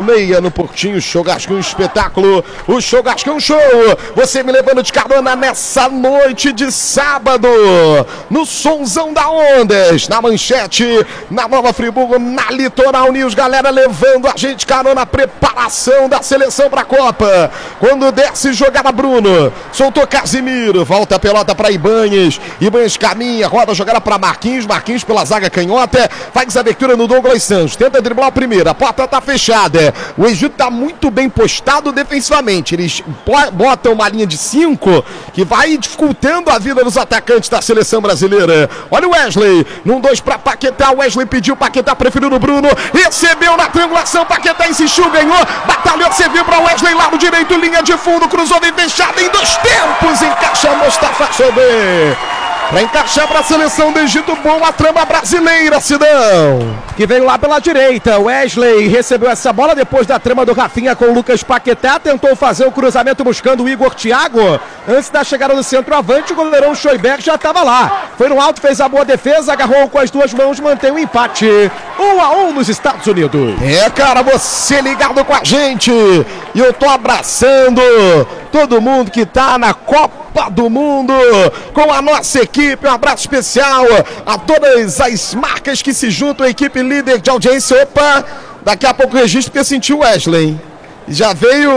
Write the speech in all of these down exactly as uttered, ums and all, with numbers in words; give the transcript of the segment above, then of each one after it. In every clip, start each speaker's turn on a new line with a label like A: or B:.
A: meia no Portinho, Churrascão Espetáculo, o Churrascão Show, você me levando de carona nessa noite de sábado, no Sonzão da Ondas, na Manchete, na Nova Friburgo, na Litoral News, galera levando a gente carona, preparação da seleção pra Copa, quando desce jogada Bruno, soltou Casimiro, volta a pelota pra Ibanez, Ibanez caminha, roda a jogada pra Marquinhos, Marquinhos pela zaga canhota, faz a abertura no Douglas Santos, tenta driblar a primeira, a porta tá fechada, o Egito tá muito bem postado defensivamente, eles botam uma linha de cinco que vai dificultando a vida dos atacantes da seleção brasileira. Olha o Wesley, num dois pra Paquetá, o Wesley pediu, Paquetá preferiu no Bruno, recebeu na triangulação, Paquetá insistiu, ganhou, batalhou, serviu pra Wesley, lado direito, linha de fundo, cruzou bem fechada em dois tempos, encaixa Mustafa Sobê. Pra encaixar para a seleção do Egito, boa trama brasileira, Sidão.
B: Que veio lá pela direita, Wesley recebeu essa bola depois da trama do Rafinha com o Lucas Paquetá, tentou fazer o cruzamento buscando o Igor Thiago, antes da chegada do centroavante, o goleirão Schoiberg já estava lá, foi no alto, fez a boa defesa, agarrou com as duas mãos, mantém o empate, um a um nos Estados Unidos.
A: É, cara, você ligado com a gente, e eu tô abraçando todo mundo que tá na Copa do Mundo com a nossa equipe, um abraço especial a todas as marcas que se juntam à equipe líder de audiência. Opa, daqui a pouco o registro porque sentiu o Wesley, já veio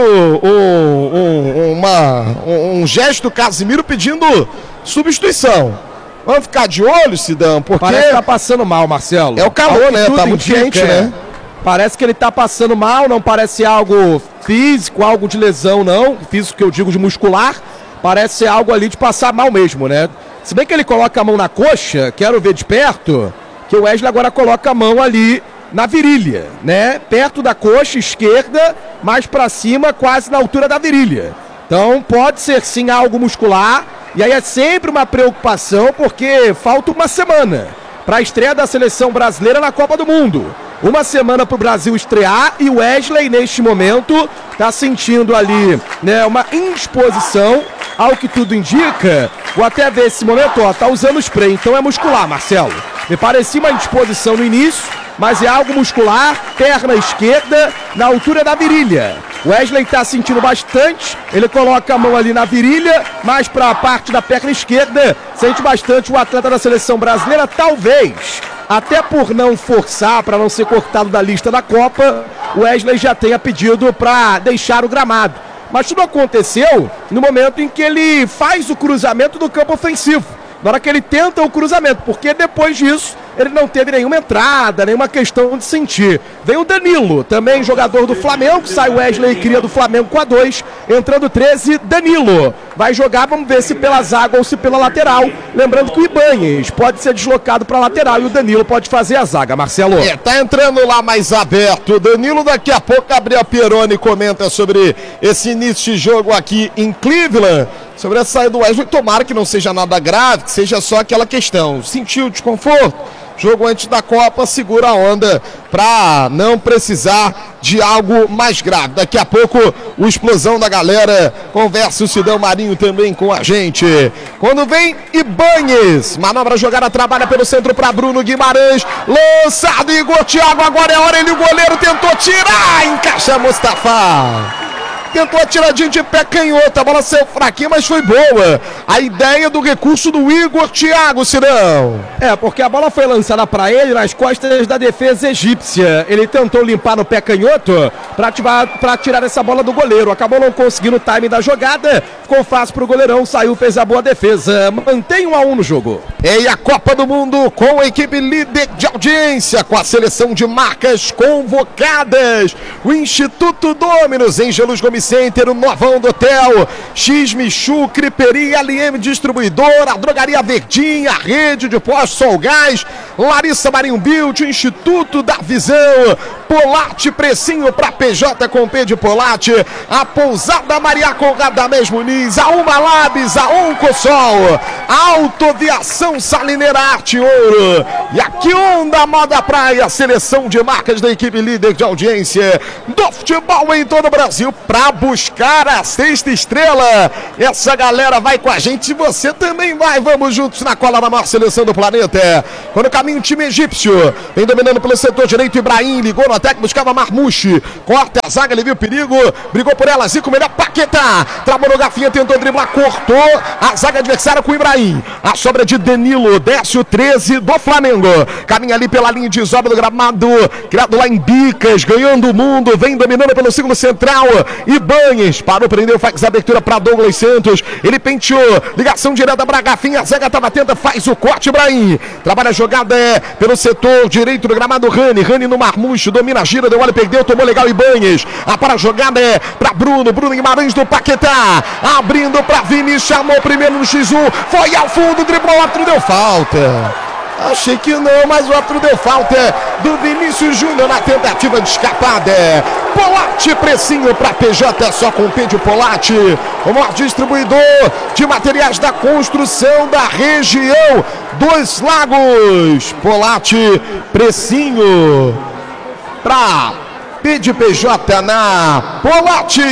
A: um, um, uma, um, um gesto do Casimiro pedindo substituição. Vamos ficar de olho, Sidão, porque
B: parece que tá passando mal, Marcelo.
A: É o calor, né? Tá muito
B: indica,
A: quente,
B: é.
A: né?
B: Parece que ele tá passando mal, não parece algo físico, algo de lesão, não. Físico que eu digo de muscular. Parece ser algo ali de passar mal mesmo, né? Se bem que ele coloca a mão na coxa, quero ver de perto, que o Wesley agora coloca a mão ali na virilha, né? Perto da coxa esquerda, mais pra cima, quase na altura da virilha. Então pode ser sim algo muscular, e aí é sempre uma preocupação, porque falta uma semana para a estreia da seleção brasileira na Copa do Mundo. Uma semana para o Brasil estrear e o Wesley, neste momento, está sentindo ali, né, uma indisposição, ao que tudo indica. Vou até ver esse momento, ó, tá usando spray, então é muscular, Marcelo. Me parecia uma indisposição no início, mas é algo muscular, perna esquerda, na altura da virilha. O Wesley está sentindo bastante, ele coloca a mão ali na virilha, mais para a parte da perna esquerda, sente bastante o atleta da seleção brasileira, talvez, até por não forçar, para não ser cortado da lista da Copa, o Wesley já tenha pedido para deixar o gramado. Mas tudo aconteceu no momento em que ele faz o cruzamento do campo ofensivo, na hora que ele tenta o cruzamento, porque depois disso ele não teve nenhuma entrada, nenhuma questão de sentir. Vem o Danilo, também jogador do Flamengo, sai o Wesley, cria do Flamengo com a dois, entrando treze, Danilo. Vai jogar, vamos ver se pela zaga ou se pela lateral. Lembrando que o Ibanez pode ser deslocado para a lateral e o Danilo pode fazer a zaga, Marcelo.
A: É, tá entrando lá mais aberto. O Danilo, daqui a pouco, Gabriel Pieroni comenta sobre esse início de jogo aqui em Cleveland, sobre a saída do Wesley. Tomara que não seja nada grave, que seja só aquela questão. Sentiu desconforto? Jogo antes da Copa, segura a onda para não precisar de algo mais grave. Daqui a pouco, o Explosão da Galera conversa o Sidão Marinho também com a gente. Quando vem Ibanez, manobra jogada, trabalha pelo centro para Bruno Guimarães, lançado Igor Thiago, agora é hora, ele, o goleiro tentou tirar, encaixa Mustafa. Tentou a tiradinha de pé canhoto, a bola saiu fraquinha, mas foi boa. A ideia do recurso do Igor Thiago, Cirão.
B: É, porque a bola foi lançada para ele nas costas da defesa egípcia. Ele tentou limpar no pé canhoto para tirar essa bola do goleiro. Acabou não conseguindo o time da jogada. Ficou fácil pro goleirão, saiu, fez a boa defesa. Mantém um a um no jogo.
A: E a Copa do Mundo com a equipe líder de audiência, com a seleção de marcas convocadas. O Instituto Dominus, em Jesus Gomes Center, o Novão do Hotel, X Michu, Criperia, L M Distribuidora, a Drogaria Verdinha, a Rede de Postos Sol Gás, Larissa Marinho Build, o Instituto da Visão, Polate, precinho para P J com P de Polate, a Pousada Maria Conrada Mesmo Muniz, a Uma Labs, a Oncosol, a Autoviação Salineira Arte Ouro e a Kionda Moda Praia, seleção de marcas da equipe líder de audiência do futebol em todo o Brasil, para buscar a sexta estrela. Essa galera vai com a gente, você também vai. Vamos juntos na cola da maior seleção do planeta. Quando caminha o time egípcio, vem dominando pelo setor direito, Ibrahim ligou no contra-ataque, buscava Marmushi. Corta a zaga, ele viu o perigo. Brigou por ela, Zico, melhor Paquetá. Travou no Garfinha, tentou driblar, cortou. A zaga adversária com o Ibrahim. A sobra de Danilo, desce o treze do Flamengo. Caminha ali pela linha de sobra do gramado. Criado lá em Bicas, ganhando o mundo. Vem dominando pelo segundo central. Ibanhes parou, prendeu, faz a abertura para Douglas Santos. Ele penteou. Ligação direta para Garfinha. A zaga estava atenta, faz o corte, Ibrahim. Trabalha a jogada é, pelo setor direito do gramado. Rani. Rani no Marmucho. Domina, gira, deu olho, perdeu, tomou legal Ibanhes. A para a jogada é para Bruno. Bruno Guimarães do Paquetá. Abrindo para Vini. Chamou primeiro no xis um. Foi ao fundo, driblou, o outro deu falta. Achei que não, mas o outro deu falta do Vinícius Júnior na tentativa de escapada. Polatti, precinho para P J, só com o P de Polatti, o maior distribuidor de materiais da construção da região dos Lagos. Polatti, precinho para P de P J na Polatti.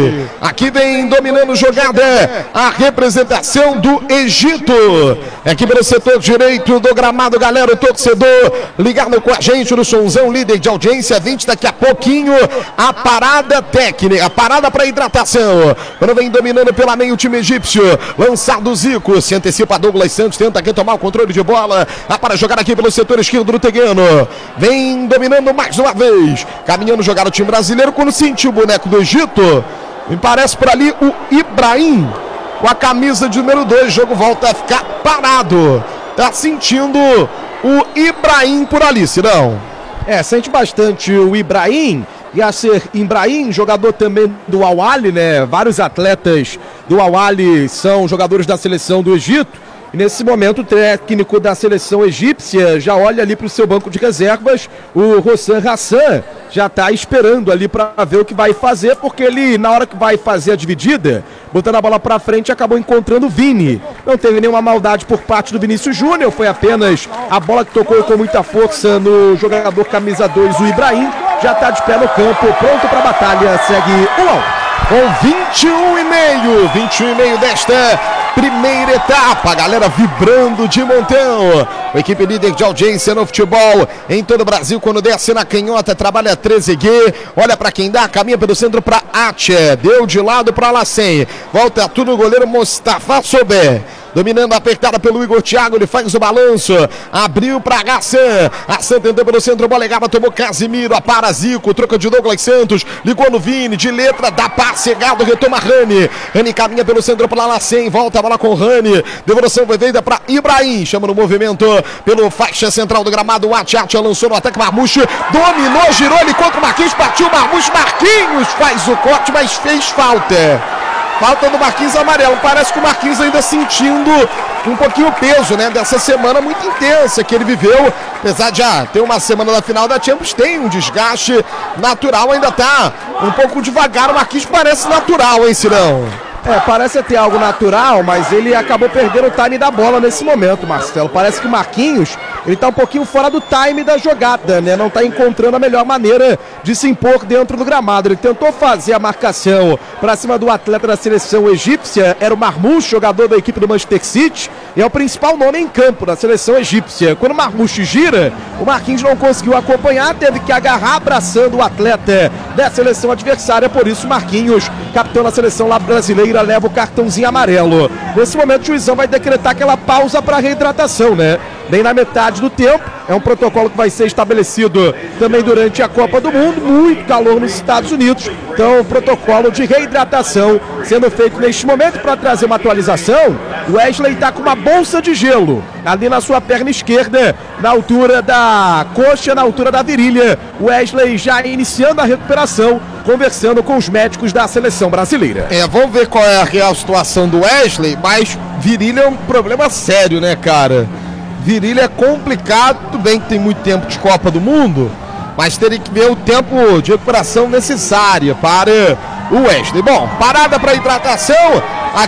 A: Aqui vem dominando jogada a representação do Egito. Aqui pelo setor direito do gramado, galera, o torcedor ligado com a gente no Sonzão, líder de audiência. vinte daqui a pouquinho a parada técnica, a parada para hidratação. Quando vem dominando pela meio o time egípcio, lançado o Zico, se antecipa Douglas Santos, tenta aqui tomar o controle de bola. A para jogar aqui pelo setor esquerdo do Tegueno. Vem dominando mais uma vez, caminhando jogar o time brasileiro. Quando sentiu o boneco do Egito, me parece por ali o Ibrahim com a camisa de número dois. O jogo volta a ficar parado. Tá sentindo o Ibrahim por ali, Cirão?
B: É, sente bastante o Ibrahim. Yasser Ibrahim, jogador também do Al Ahly, né? Vários atletas do Al Ahly são jogadores da seleção do Egito. E nesse momento o técnico da seleção egípcia já olha ali para o seu banco de reservas. O Hossan Hassan já está esperando ali para ver o que vai fazer, porque ele, na hora que vai fazer a dividida, botando a bola para frente, acabou encontrando o Vini. Não teve nenhuma maldade por parte do Vinícius Júnior, foi apenas a bola que tocou com muita força no jogador camisa dois, o Ibrahim. Já está de pé no campo, pronto para a batalha. Segue um a um.
A: Com vinte e um e meio, vinte e um e meio desta primeira etapa, a galera vibrando de montão. A equipe líder de audiência no futebol em todo o Brasil, quando desce na canhota, trabalha treze G, olha para quem dá, caminha pelo centro para Atche, deu de lado para Lacen, volta tudo o goleiro Mustafa Sober. Dominando, apertada pelo Igor Thiago, ele faz o balanço, abriu para Hassan, Hassan tentou pelo centro, bola legada, tomou Casimiro, a para Zico, troca de Douglas Santos, ligou no Vini, de letra, dá passe, Gado, retoma Rani, Rani caminha pelo centro para Lacen, volta a bola com Rani, devolução foi feita para Ibrahim, chama no movimento pelo faixa central do gramado, o Atche lançou no ataque, Marmushi, dominou, girou, ele contra o Marquinhos, partiu, Marmushi, Marquinhos faz o corte, mas fez falta. Falta do Marquinhos amarelo. Parece que o Marquinhos ainda sentindo um pouquinho o peso, né, dessa semana muito intensa que ele viveu. Apesar de já ter uma semana da final da Champions, tem um desgaste natural, ainda tá um pouco devagar. O Marquinhos parece natural, hein, Cirão?
B: É, parece ter algo natural, mas ele acabou perdendo o time da bola nesse momento, Marcelo. Parece que o Marquinhos, ele tá um pouquinho fora do time da jogada, né? Não tá encontrando a melhor maneira de se impor dentro do gramado. Ele tentou fazer a marcação pra cima do atleta da seleção egípcia, era o Marmouche, jogador da equipe do Manchester City, e é o principal nome em campo da seleção egípcia. Quando o Marmouche gira, o Marquinhos não conseguiu acompanhar, teve que agarrar abraçando o atleta da seleção adversária, por isso o Marquinhos, capitão da seleção lá brasileira, leva o cartãozinho amarelo. Nesse momento o juizão vai decretar aquela pausa para reidratação, né? Bem na metade do tempo, é um protocolo que vai ser estabelecido também durante a Copa do Mundo, muito calor nos Estados Unidos, então o protocolo de reidratação sendo feito neste momento. Para trazer uma atualização, o Wesley está com uma bolsa de gelo ali na sua perna esquerda, na altura da coxa, na altura da virilha. O Wesley já iniciando a recuperação, conversando com os médicos da seleção brasileira.
A: É, vamos ver qual é a real situação do Wesley, mas virilha é um problema sério, né, cara? Virilha é complicado, tudo bem que tem muito tempo de Copa do Mundo, mas teria que ver o tempo de recuperação necessária para o Wesley. Bom, parada para hidratação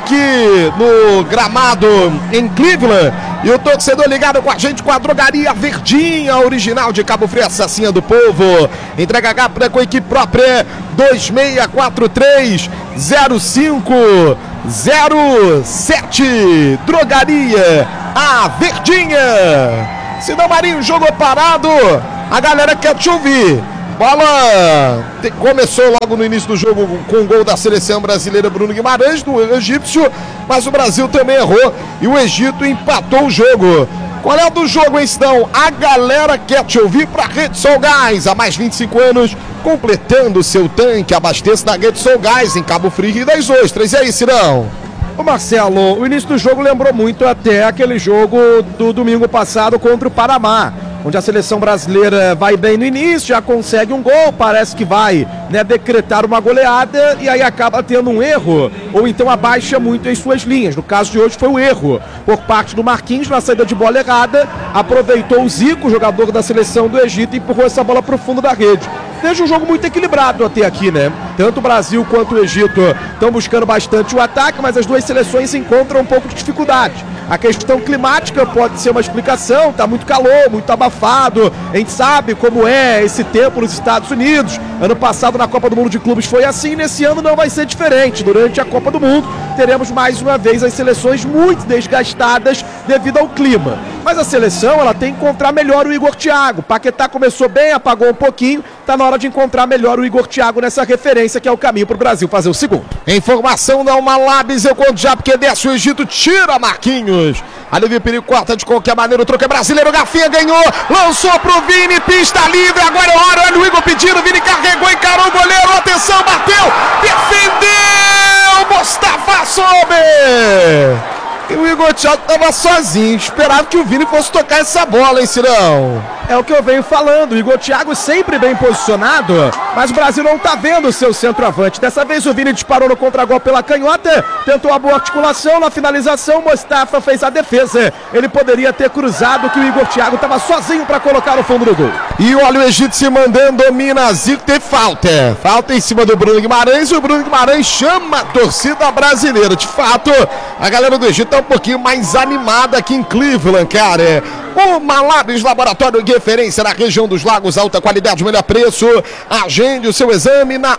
A: aqui no gramado em Cleveland, e o torcedor ligado com a gente com a drogaria Verdinha, original de Cabo Frio, assassina do povo. Entrega rápida com a equipe própria, dois seis quatro três zero cinco zero sete. Drogaria a Verdinha. Senão, Marinho, jogou parado, a galera quer te ouvir. Bola te- começou logo no início do jogo com o gol da seleção brasileira, Bruno Guimarães, do egípcio, mas o Brasil também errou e o Egito empatou o jogo. Qual é o do jogo, hein, Sidão? A galera quer te ouvir para Rede Sol Gás, há mais vinte e cinco anos, completando seu tanque. Abasteça na Rede Sol Gás, em Cabo Frio e das Ostras. E aí, Sidão?
B: Ô Marcelo, o início do jogo lembrou muito até aquele jogo do domingo passado contra o Panamá, onde a seleção brasileira vai bem no início, já consegue um gol, parece que vai, né, decretar uma goleada e aí acaba tendo um erro, ou então abaixa muito em suas linhas. No caso de hoje foi um erro por parte do Marquinhos na saída de bola errada, aproveitou o Zico, jogador da seleção do Egito, e empurrou essa bola para o fundo da rede. Deixa um jogo muito equilibrado até aqui, né? Tanto o Brasil quanto o Egito estão buscando bastante o ataque, mas as duas seleções encontram um pouco de dificuldade. A questão climática pode ser uma explicação, tá muito calor, muito abafado, a gente sabe como é esse tempo nos Estados Unidos. Ano passado na Copa do Mundo de Clubes foi assim, nesse ano não vai ser diferente. Durante a Copa do Mundo teremos mais uma vez as seleções muito desgastadas devido ao clima. Mas a seleção, ela tem que encontrar melhor o Igor Thiago. Paquetá começou bem, apagou um pouquinho, tá na hora de encontrar melhor o Igor Thiago nessa referência, que é o caminho pro Brasil fazer o segundo.
A: Informação da Uma Labs, eu conto já, porque desce o Egito, tira Marquinhos. Alivia perigo, corta de qualquer maneira, o troco é brasileiro, Garfinha ganhou, lançou pro Vini, pista livre, agora é hora, olha o Igor pedindo, Vini carregou, encarou o goleiro, atenção, bateu, defendeu, Mustafa Sober. E o Igor Thiago estava sozinho, esperava que o Vini fosse tocar essa bola, hein, Cirão?
B: É o que eu venho falando, o Igor Thiago sempre bem posicionado, mas o Brasil não tá vendo o seu centroavante. Dessa vez o Vini disparou no contragol pela canhota, tentou a boa articulação, na finalização o Mustafa fez a defesa. Ele poderia ter cruzado, que o Igor Thiago estava sozinho para colocar no fundo do gol.
A: E olha o Egito se mandando, domina, Zico, teve falta. Falta em cima do Bruno Guimarães, e o Bruno Guimarães chama a torcida brasileira. De fato, a galera do Egito tá um pouquinho mais animada aqui em Cleveland, cara. O Malabs, laboratório de referência na região dos lagos, alta qualidade, melhor preço. Agende o seu exame na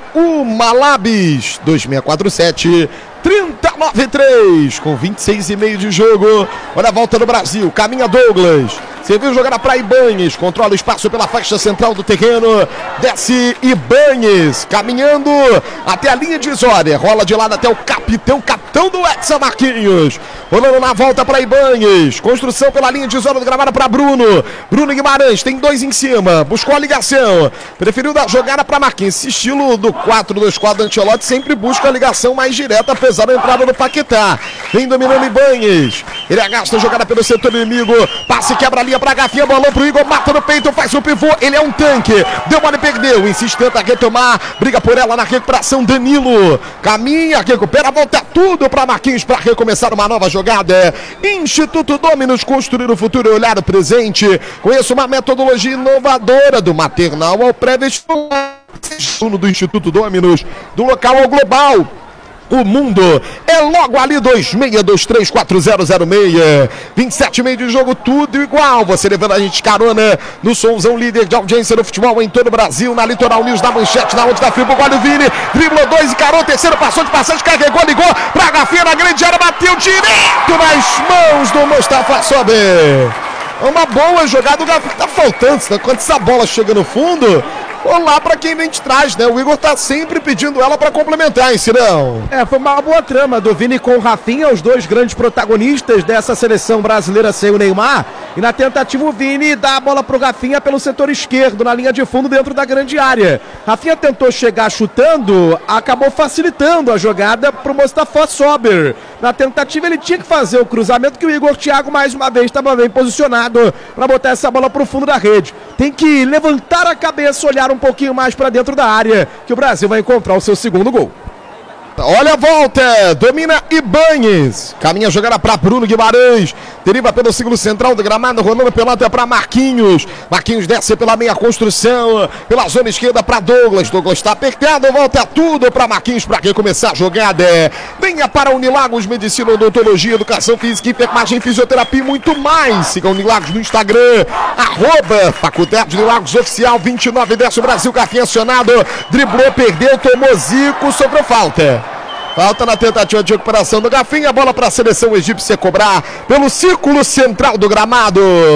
A: Umalabs. dois seis quatro sete, três zero nove três, com vinte e seis e meio de jogo. Olha a volta do Brasil, caminha Douglas. Você viu jogar para Ibanez, controla o espaço pela faixa central do terreno, desce Ibanez, caminhando até a linha divisória, rola de lado até o capitão, capitão do Hexa, Marquinhos, rolando na volta para Ibanez, construção pela linha divisória do gramado para Bruno, Bruno Guimarães, tem dois em cima, buscou a ligação, preferiu dar jogada para Marquinhos. Esse estilo do quatro dois quatro do Ancelotti sempre busca a ligação mais direta, apesar da entrada do Paquetá, vem dominando Ibanez, ele agasta a jogada pelo setor inimigo, passe, quebra a linha pra Garfinha, bolão pro Igor, mata no peito, faz o pivô, ele é um tanque, deu mole, perdeu, insiste, tenta retomar, briga por ela na recuperação, Danilo, caminha, recupera, volta tudo pra Marquinhos pra recomeçar uma nova jogada. Instituto Dominus, construir o futuro e olhar o presente. Conheça uma metodologia inovadora do maternal ao pré-vestibular, do Instituto Dominus, do local ao global. O mundo é logo ali, dois seis dois três quatro zero zero seis, vinte e sete e meio de jogo, tudo igual. Você levando a gente carona no somzão líder de audiência do futebol em todo o Brasil, na Litoral News, na Manchete, na onde da Friburgo. Olha o Vini, driblou dois, encarou, terceiro, passou de passagem, carregou, ligou pra Garfinha na grande área, bateu direto nas mãos do Mustafa Sober. Uma boa jogada, o Garfinha tá faltando, né? Quando essa bola chega no fundo, olá pra quem vem de trás, né? O Igor tá sempre pedindo ela pra complementar, hein, Cirão?
B: É, foi uma boa trama do Vini com o Rafinha, os dois grandes protagonistas dessa seleção brasileira sem o Neymar. E na tentativa o Vini dá a bola pro Rafinha pelo setor esquerdo, na linha de fundo dentro da grande área. Rafinha tentou chegar chutando, acabou facilitando a jogada pro Mustafa Sober. Na tentativa ele tinha que fazer o cruzamento, que o Igor Thiago mais uma vez estava bem posicionado para botar essa bola pro fundo da rede. Tem que levantar a cabeça, olhar um pouquinho mais para dentro da área, que o Brasil vai encontrar o seu segundo gol.
A: Olha a volta, domina Ibanez, caminha a jogada para Bruno Guimarães, deriva pelo círculo central do gramado, rolando pelota para Marquinhos, Marquinhos desce pela meia construção, pela zona esquerda para Douglas, Douglas está apertado, volta tudo para Marquinhos para recomeçar a jogada. Venha para Unilagos, Medicina, Odontologia, Educação Física, Enfermagem, Fisioterapia e muito mais. Siga Unilagos no Instagram, arroba Faculdade Unilagos Oficial, vinte e nove dez, o Brasil, Garfinha acionado, driblou, perdeu, tomou Zico, sobrou falta. Falta na tentativa de recuperação do Garfinha, a bola para a seleção egípcia cobrar pelo círculo central do gramado.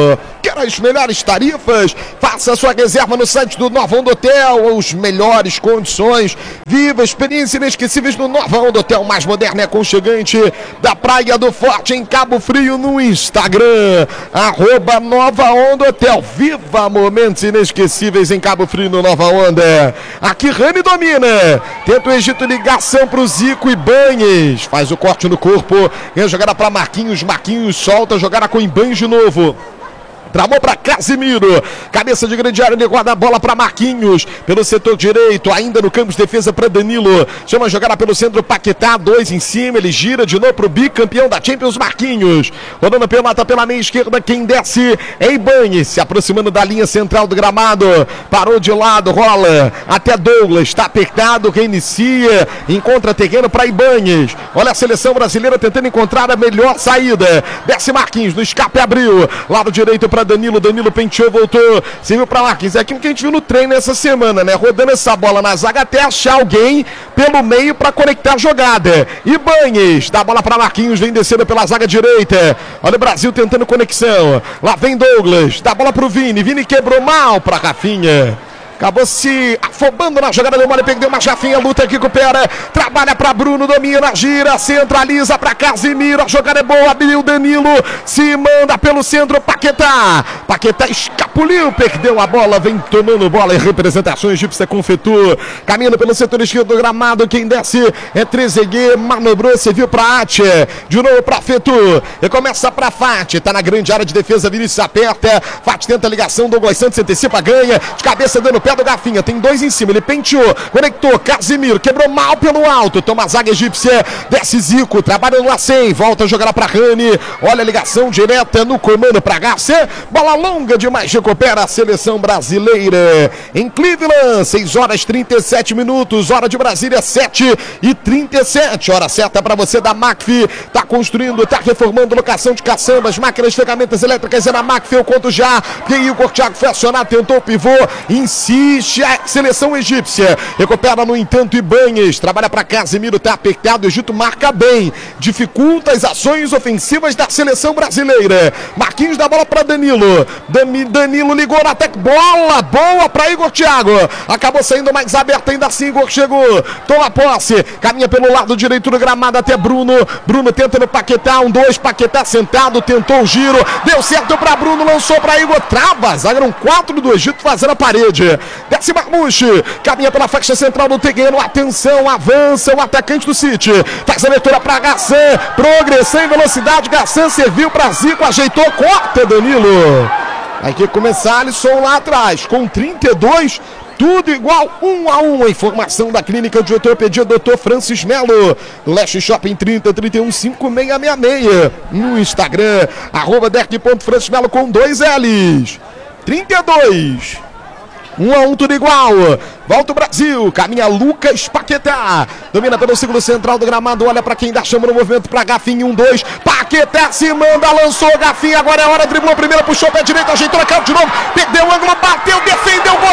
A: Quer as melhores tarifas? Faça sua reserva no site do Nova Onda Hotel. Os melhores condições. Viva experiências inesquecíveis no Nova Onda Hotel, mais moderno e aconchegante da Praia do Forte, em Cabo Frio, no Instagram. Arroba Nova Onda Hotel. Viva momentos inesquecíveis em Cabo Frio, no Nova Onda. Aqui Rani domina. Tenta o Egito, ligação pro Zico e Banhes. Faz o corte no corpo. Ganha jogada para Marquinhos. Marquinhos solta, jogada com Banhes de novo. Tramou para Casimiro, cabeça de grande área, ele guarda a bola para Marquinhos, pelo setor direito, ainda no campo de defesa para Danilo, chama a jogada pelo centro, Paquetá, dois em cima, ele gira de novo para o bicampeão da Champions, Marquinhos, rodando pela mata pela meia esquerda, quem desce é Ibanez, se aproximando da linha central do gramado, parou de lado, rola até Douglas, está apertado, reinicia, encontra terreno para Ibanez, olha a seleção brasileira tentando encontrar a melhor saída, desce Marquinhos, no escape abriu, lado direito para Danilo, Danilo penteou, voltou, serviu para Marquinhos, é aquilo que a gente viu no treino essa semana, né, rodando essa bola na zaga até achar alguém pelo meio para conectar a jogada, Ibanez, dá a bola para Marquinhos, vem descendo pela zaga direita, olha o Brasil tentando conexão, lá vem Douglas, dá a bola pro Vini, Vini quebrou mal para Rafinha. Acabou se afobando na jogada, deu mole, perdeu uma Rafinha, luta, recupera, trabalha para Bruno, domina, gira, centraliza para Casimiro, a jogada é boa, abriu Danilo, se manda pelo centro, Paquetá, Paquetá escapuliu, perdeu a bola, vem tomando bola em representação egípcia com Fetu, caminhando pelo setor esquerdo do gramado, quem desce é Trezeguet, manobrou, serviu para Ate, de novo para Fetu, e começa para Fati, tá na grande área de defesa, Vinícius aperta, Fati tenta a ligação, Douglas Santos antecipa, ganha, de cabeça dando pé do Garfinha, tem dois em cima, ele penteou, conectou, Casimiro, quebrou mal pelo alto, toma a zaga egípcia, desce Zico, trabalha no Lacem, volta a jogar para Rani, olha a ligação direta no comando para Garcia, bola longa demais, recupera a seleção brasileira, em Cleveland, seis horas e trinta e sete minutos, hora de Brasília, sete e trinta e sete, hora certa para você da Macfi, tá construindo, tá reformando, locação de caçambas, máquinas, ferramentas elétricas, é na Macfi, eu conto já, que aí o Thiago foi acionado, tentou o pivô, em cima, a seleção egípcia recupera, no entanto, Ibanez, trabalha para Casimiro, tá apertado, o Egito marca bem, dificulta as ações ofensivas da seleção brasileira, Marquinhos dá bola para Danilo, Danilo ligou no ataque, bola boa para Igor Thiago, acabou saindo mais aberto, ainda assim Igor chegou, toma posse, caminha pelo lado direito do gramado até Bruno, Bruno tenta no Paquetá, um, dois, Paquetá sentado, tentou o giro, deu certo para Bruno, lançou para Igor, trava, zagueiro quatro do Egito fazendo a parede, desce Marmuche, caminha pela faixa central do terreno, atenção, avança o atacante do City, faz a leitura para Gassan, progressão em velocidade, Gassan serviu para Zico, ajeitou, corta Danilo, aí que começar Alisson lá atrás, com trinta e dois, tudo igual, um a um, a informação da Clínica de Ortopedia doutor Francis Melo, Leste Shopping trinta, trinta e um, cinquenta e seis sessenta e seis, no Instagram, arroba derk.francismelo com dois L's, trinta e dois, um a um, tudo igual, volta o Brasil, caminha Lucas Paquetá, domina pelo círculo central do gramado, olha para quem dá chama no movimento para Gafinha, um, dois, Paquetá se manda, lançou Gafinha, agora é hora, driblou primeiro, puxou pé direito, ajeitou na cara de novo, perdeu o ângulo, bateu, defendeu o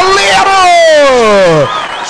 A: goleiro,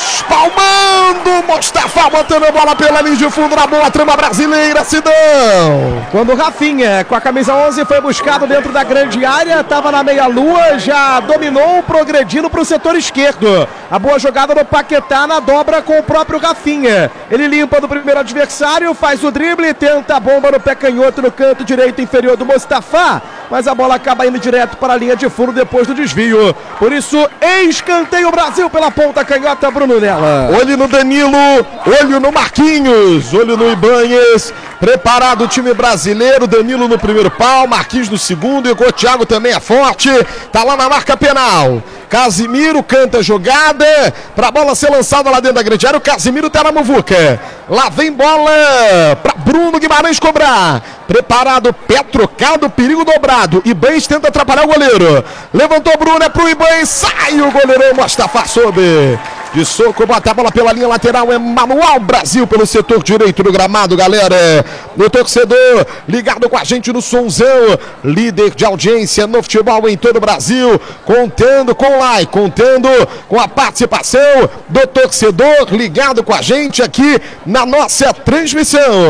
A: espalmando, Mostafa botando a bola pela linha de fundo na boa trama brasileira, Sidão.
B: Quando o Rafinha, com a camisa onze, foi buscado dentro da grande área, estava na meia-lua, já dominou, progredindo para o setor esquerdo. A boa jogada do Paquetá na dobra com o próprio Rafinha. Ele limpa do primeiro adversário, faz o drible, tenta a bomba no pé canhoto no canto direito inferior do Mostafa, mas a bola acaba indo direto para a linha de fundo depois do desvio. Por isso, escanteio Brasil pela ponta canhota, Bruno Nella.
A: Olho no Danilo, olho no Marquinhos, olho no Ibanez, preparado o time brasileiro, Danilo no primeiro pau, Marquinhos no segundo, e o Thiago também é forte, tá lá na marca penal. Casimiro canta a jogada pra bola ser lançada lá dentro da grande área, o Casimiro tá na muvuca, lá vem bola pra Bruno Guimarães cobrar, preparado, pé trocado, perigo dobrado, Ibanez tenta atrapalhar o goleiro, levantou Bruno, é pro Ibanez, sai o goleirão, Mostafa sobe, de soco, bota a bola pela linha lateral, é Manual Brasil pelo setor direito do gramado, galera, o torcedor ligado com a gente no Sonzão, líder de audiência no futebol em todo o Brasil, contando com like, contando com a participação do torcedor ligado com a gente aqui na nossa transmissão.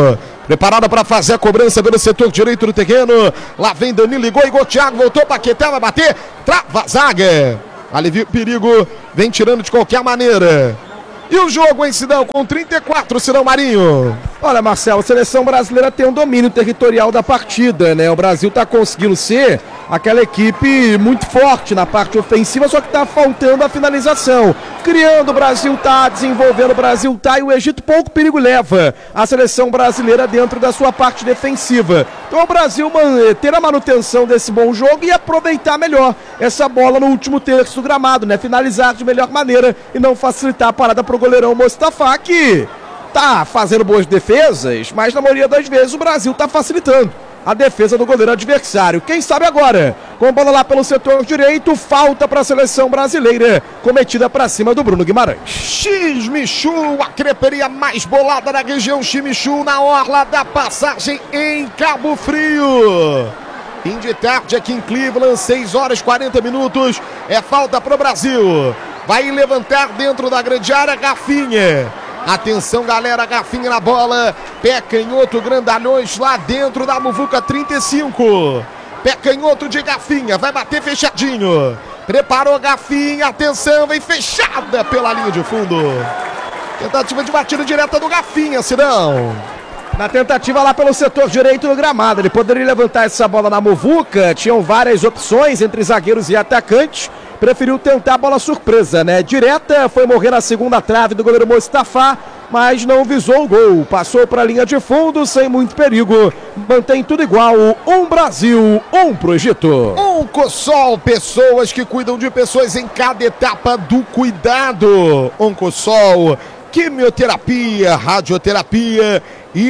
A: Preparada para fazer a cobrança pelo setor direito do terreno. Lá vem Danilo, ligou, Igor Thiago, voltou, Paquetá, vai bater, trava a zaga. Alivia o perigo, vem tirando de qualquer maneira. E o jogo, hein, Sidão, com trinta e quatro, Sidão Marinho.
B: Olha, Marcelo, a seleção brasileira tem um domínio territorial da partida, né? O Brasil tá conseguindo ser aquela equipe muito forte na parte ofensiva, só que tá faltando a finalização. Criando, o Brasil tá, desenvolvendo, o Brasil tá, e o Egito pouco perigo leva a seleção brasileira dentro da sua parte defensiva. Então o Brasil man, ter a manutenção desse bom jogo e aproveitar melhor essa bola no último terço do gramado, né? Finalizar de melhor maneira e não facilitar a parada pro goleirão Mustafa, que tá fazendo boas defesas, mas na maioria das vezes o Brasil tá facilitando a defesa do goleiro adversário. Quem sabe agora, com bola lá pelo setor direito, falta para a seleção brasileira, cometida para cima do Bruno Guimarães.
A: X-Michu, a creperia mais bolada da região. X-Michu na orla da passagem em Cabo Frio. Fim de tarde aqui em Cleveland, seis horas e quarenta minutos. É falta para o Brasil. Vai levantar dentro da grande área, Rafinha. Atenção, galera, Rafinha na bola. Pé canhoto, grandalhões lá dentro da muvuca trinta e cinco. Pé canhoto de Rafinha, vai bater fechadinho. Preparou Rafinha, atenção, vem fechada pela linha de fundo. Tentativa de batida direta do Rafinha, Sidão.
B: Na tentativa lá pelo setor direito do gramado, ele poderia levantar essa bola na muvuca, tinham várias opções entre zagueiros e atacantes, preferiu tentar a bola surpresa, né? Direta, foi morrer na segunda trave do goleiro Mustafa, mas não visou o gol, passou para a linha de fundo sem muito perigo, mantém tudo igual, um Brasil, um pro Egito.
A: Oncosol, pessoas que cuidam de pessoas em cada etapa do cuidado. Oncosol, quimioterapia, radioterapia,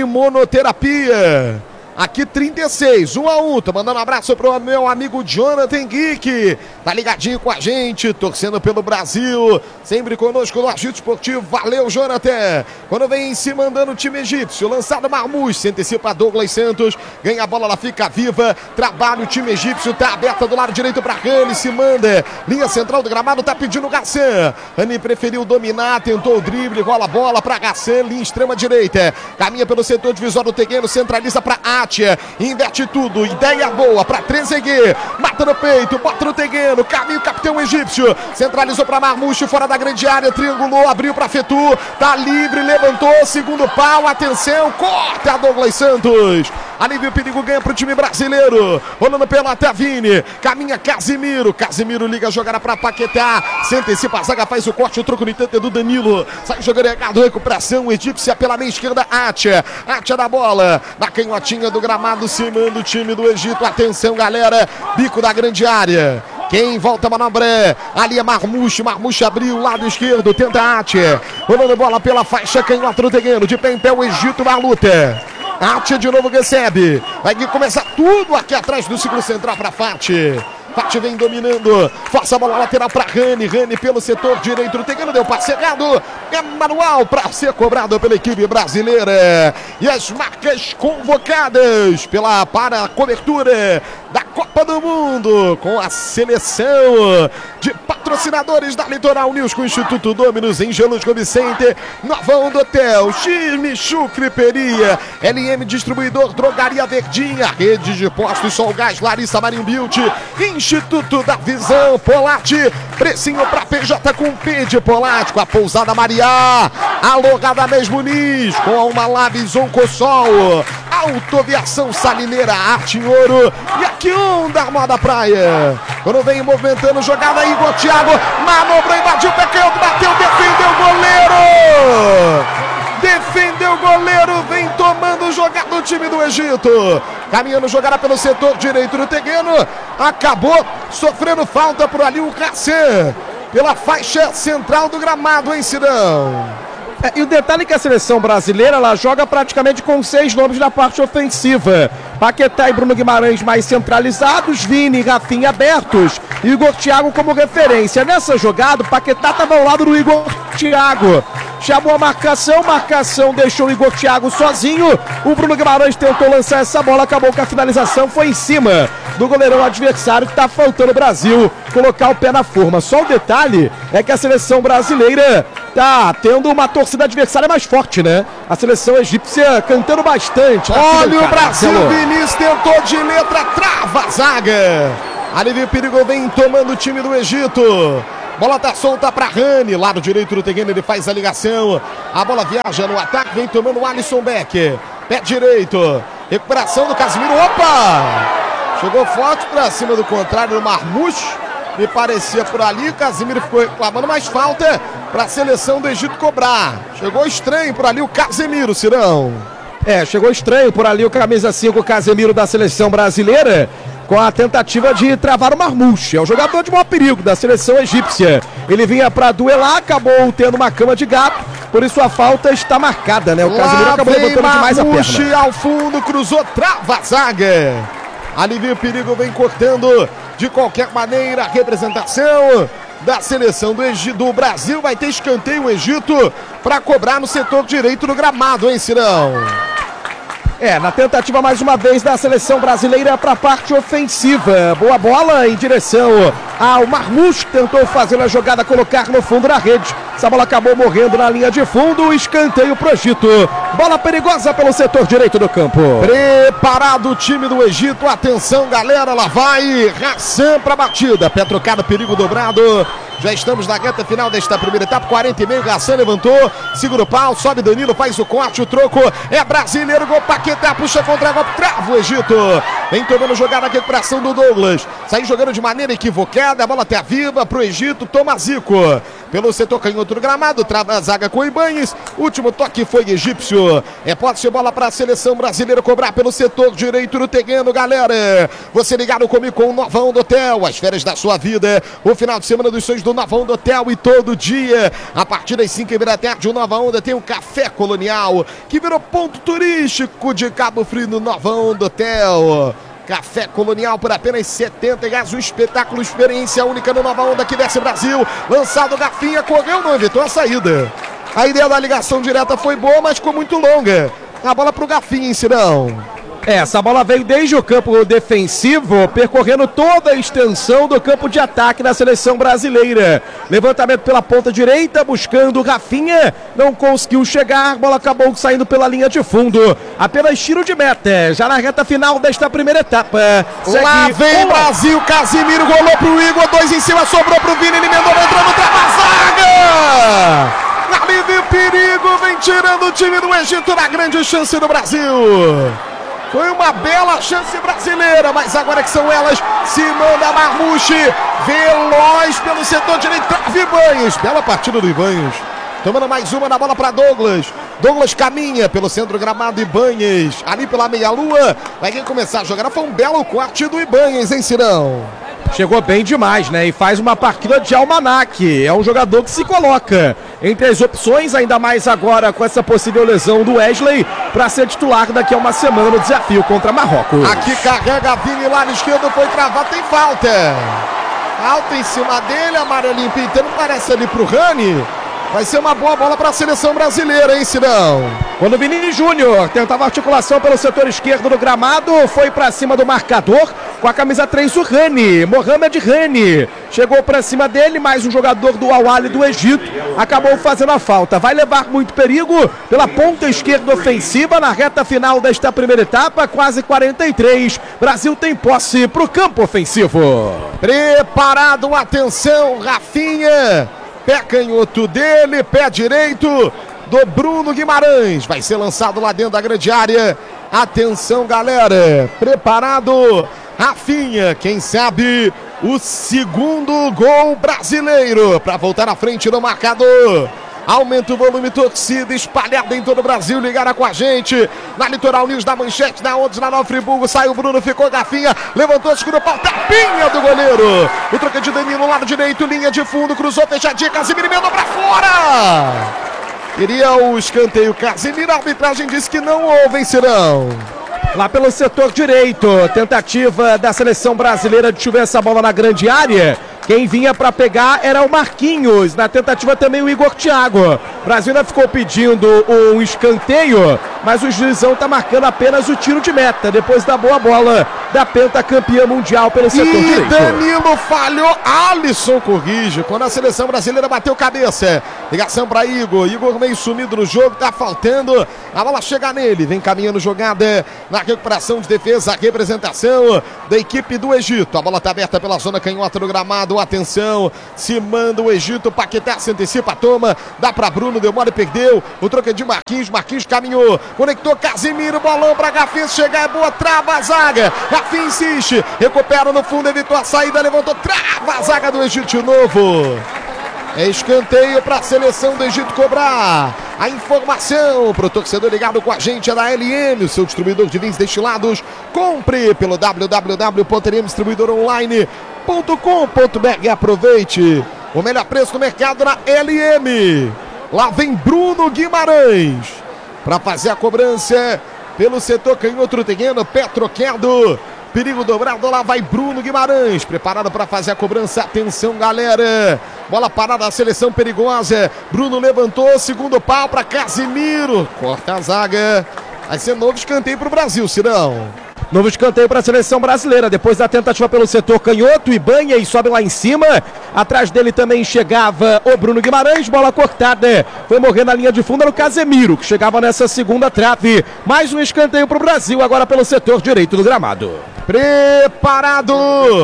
A: imunoterapia. Aqui trinta e seis, um a um, tô mandando um abraço pro meu amigo Jonathan Geek, tá ligadinho com a gente, torcendo pelo Brasil, sempre conosco no Agito Esportivo, valeu Jonathan. Quando vem se mandando o time egípcio, lançado Marmuz, se antecipa Douglas Santos, ganha a bola, ela fica viva, trabalha o time egípcio, tá aberta do lado direito pra Rani, se manda, linha central do gramado, tá pedindo o Gassan, Rani preferiu dominar, tentou o drible, rola a bola pra Gassan, linha extrema direita, caminha pelo setor divisório do terreno, centraliza pra Atia, inverte tudo, ideia boa pra Trezeguet, mata no peito, bota no terreno, caminho capitão egípcio, centralizou pra Marmouche, fora da grande área, triangulou, abriu pra Fetu, tá livre, levantou, segundo pau, atenção, corta Douglas Santos, alivia o perigo, ganha pro time brasileiro, rolando pela Tavini, caminha Casimiro, Casimiro liga a jogada pra Paquetá, se antecipa a zaga, faz o corte, o troco no entanto é do Danilo, sai jogando errado, recuperação, egípcia pela meia esquerda, Atia, Atia da bola, na canhotinha do gramado, cimando o time do Egito, atenção galera, bico da grande área, quem volta a manobra, ali é Marmouche, Marmouche abriu, lado esquerdo, tenta a Atia, rolando bola pela faixa, canhota no terreno, de pé em pé o Egito na luta, Atia de novo recebe, vai começar tudo aqui atrás do ciclo central para Fati. Fati vem dominando, força a bola lateral para Rani, Rani pelo setor direito do terreno, deu passe errado, é manual para ser cobrado pela equipe brasileira. E as marcas convocadas pela, para a cobertura da Copa do Mundo, com a seleção de patrocinadores da Litoral News, com o Instituto Dominus, em Gelusco Vicente, Novão do Hotel, X-Michu Creperia, L M Distribuidor, Drogaria Verdinha, Rede de Postos Sol Gás, Larissa Marinho Beauty, Instituto da Visão, Polate, precinho para P J com P de Polate, com a Pousada Mariá, alugada mesmo Muniz, com uma Labs Oncosol, Autoviação Salineira, Arte em Ouro e aqui um da Armada Praia. Quando vem movimentando, jogada Igor Thiago, manobrou, invadiu o pé canhoto, bateu, defendeu o goleiro! Defendeu o goleiro, vem tomando jogada o time do Egito. Caminhando jogada pelo setor direito do terreno, acabou sofrendo falta por ali o Hassan, pela faixa central do gramado, hein, Sidão?
B: É, e o detalhe é que a seleção brasileira, ela joga praticamente com seis nomes na parte ofensiva. Paquetá e Bruno Guimarães mais centralizados, Vini e Rafinha abertos, e Igor Thiago como referência. Nessa jogada, o Paquetá estava ao lado do Igor Thiago. Chamou a marcação, marcação deixou o Igor Thiago sozinho. O Bruno Guimarães tentou lançar essa bola, acabou que a finalização foi em cima do goleirão adversário, que está faltando o Brasil colocar o pé na forma. Só o detalhe é que a seleção brasileira tá tendo uma torcida adversária mais forte, né? A seleção egípcia cantando bastante.
A: Olha o Brasil, Marcelo. Vinícius tentou de letra, trava a zaga. Alivio perigo, vem tomando o time do Egito. Bola tá solta para Rani, lado direito do terreno, ele faz a ligação. A bola viaja no ataque, vem tomando o Alisson Beck. Pé direito, recuperação do Casemiro, opa! Chegou forte para cima do contrário do Marmouche. Me parecia por ali, o Casemiro ficou reclamando, mas falta para a seleção do Egito cobrar. Chegou estranho por ali o Casemiro, Cirão.
B: É, chegou estranho por ali o camisa cinco Casemiro da seleção brasileira, com a tentativa de travar o Marmouche. É o jogador de maior perigo da seleção egípcia. Ele vinha para duelar, acabou tendo uma cama de gato, por isso a falta está marcada, né? O Casemiro
A: Lá
B: acabou levantando demais a perna.
A: Ao fundo, cruzou, trava a zaga. Alivio perigo, vem cortando de qualquer maneira a representação da seleção do, Egito, do Brasil. Vai ter escanteio o Egito para cobrar no setor direito do gramado, hein, Cirão?
B: É, na tentativa mais uma vez da seleção brasileira para a parte ofensiva. Boa bola em direção ao Marmouche, tentou fazer a jogada, colocar no fundo da rede. Essa bola acabou morrendo na linha de fundo, escanteio pro Egito. Bola perigosa pelo setor direito do campo.
A: Preparado o time do Egito, atenção galera, lá vai Hassan para batida. Pé trocado, perigo dobrado. Já estamos na reta final desta primeira etapa, quarenta e meio, Hassan levantou, segura o pau, sobe Danilo, faz o corte, o troco é brasileiro, gol Paquetá, puxa contra golpe, trava o Egito. Vem tomando jogada, recuperação do Douglas, sai jogando de maneira equivocada, a bola até viva pro Egito, toma Zico. Pelo setor canhoto do gramado, trava a zaga com o Ibanez, último toque foi egípcio. É posse de bola para a seleção brasileira cobrar pelo setor direito do terreno, galera. Você ligado comigo com o Novão do Hotel, as férias da sua vida, o final de semana dos sonhos do Nova Onda Hotel, e todo dia, a partir das cinco e meia da tarde, o Nova Onda tem um café colonial, que virou ponto turístico de Cabo Frio no Nova Onda Hotel. Café colonial por apenas setenta reais, um espetáculo, experiência única no Nova Onda que desce Brasil. Lançado Rafinha, correu, não evitou a saída. A ideia da ligação direta foi boa, mas ficou muito longa. A bola pro Rafinha, em Cirão.
B: É, essa bola veio desde o campo defensivo, percorrendo toda a extensão do campo de ataque da seleção brasileira. Levantamento pela ponta direita, buscando o Rafinha, não conseguiu chegar, bola acabou saindo pela linha de fundo. Apenas tiro de meta, já na reta final desta primeira etapa.
A: Segue Lá vem o Brasil, Casemiro golou pro Igor, dois em cima, sobrou pro Vini, ele emendou, entrando, trava a zaga! Alívio perigo, vem tirando o time do Egito na grande chance do Brasil. Foi uma bela chance brasileira, mas agora que são elas, se manda Marmouche, veloz pelo setor direito, trava Ibanez, bela partida do Ibanez, tomando mais uma na bola para Douglas, Douglas caminha pelo centro gramado, Ibanez, ali pela meia-lua, vai quem começar a jogar, foi um belo corte do Ibanez, hein, Cirão?
B: Chegou bem demais, né? E faz uma partida de almanaque. É um jogador que se coloca entre as opções, ainda mais agora com essa possível lesão do Wesley, para ser titular daqui a uma semana no desafio contra Marrocos.
A: Aqui carrega Vini, lado esquerdo, foi travado, tem falta. Falta em cima dele, amarelinho pintando, parece ali pro Rani. Vai ser uma boa bola para a seleção brasileira, hein, Cirão?
B: Quando o Vini Júnior tentava articulação pelo setor esquerdo do gramado, foi para cima do marcador com a camisa três, o Rani, Mohamed Rani. Chegou para cima dele, mais um jogador do Al Ahly do Egito, acabou fazendo a falta. Vai levar muito perigo pela ponta esquerda ofensiva na reta final desta primeira etapa, quase quarenta e três. Brasil tem posse para o campo ofensivo.
A: Preparado, atenção, Rafinha. Pé canhoto dele, pé direito do Bruno Guimarães. Vai ser lançado lá dentro da grande área. Atenção, galera. Preparado, Rafinha. Quem sabe o segundo gol brasileiro para voltar à frente no marcador. Aumenta o volume, torcida espalhada em todo o Brasil, ligaram com a gente na Litoral News, da Manchete, na Ondas, na Nova Friburgo. Saiu o Bruno, ficou Rafinha, levantou, segurou o pau, tapinha do goleiro. O troca de Danilo, lado direito, linha de fundo, cruzou, fechadinha, Casemiro emendou pra fora. Queria o escanteio, Casemiro, a arbitragem disse que não houve, hein, Cirão?
B: Lá pelo setor direito, tentativa da seleção brasileira de chover essa bola na grande área. Quem vinha para pegar era o Marquinhos, na tentativa também o Igor Thiago. O Brasil ainda ficou pedindo um escanteio, mas o juizão está marcando apenas o tiro de meta, depois da boa bola da pentacampeã mundial pelo setor
A: e
B: direito.
A: Danilo falhou, Alisson corrige, quando a seleção brasileira bateu cabeça. Ligação para Igor. Igor meio sumido no jogo, tá faltando. A bola chega nele. Vem caminhando jogada na recuperação de defesa. A representação da equipe do Egito. A bola tá aberta pela zona canhota do gramado. Atenção. Se manda o Egito. Paquetá se antecipa. Toma. Dá para Bruno. Deu mole e perdeu. O troco é de Marquinhos. Marquinhos caminhou. Conectou Casimiro. Bolão para Gafinho. Chegar é boa. Trava a zaga. Gafinho insiste. Recupera no fundo. Evitou a saída. Levantou. Trava a zaga do Egito de novo. É escanteio para a seleção do Egito cobrar. A informação para o torcedor ligado com a gente é da L M, o seu distribuidor de vinhos destilados. Compre pelo w w w ponto l m distribuidor online ponto com ponto b r e aproveite o melhor preço do mercado na L M. Lá vem Bruno Guimarães para fazer a cobrança pelo setor canhoto terreno. Pé trocado. Perigo dobrado, lá vai Bruno Guimarães, preparado para fazer a cobrança. Atenção, galera. Bola parada, a seleção perigosa. Bruno levantou, segundo pau para Casimiro. Corta a zaga. Vai ser novo escanteio para o Brasil, Cirão.
B: Novo escanteio para a seleção brasileira. Depois da tentativa pelo setor canhoto, Ibanha e sobe lá em cima. Atrás dele também chegava o Bruno Guimarães. Bola cortada. Foi morrer na linha de fundo no Casemiro, que chegava nessa segunda trave. Mais um escanteio para o Brasil, agora pelo setor direito do gramado.
A: Preparado.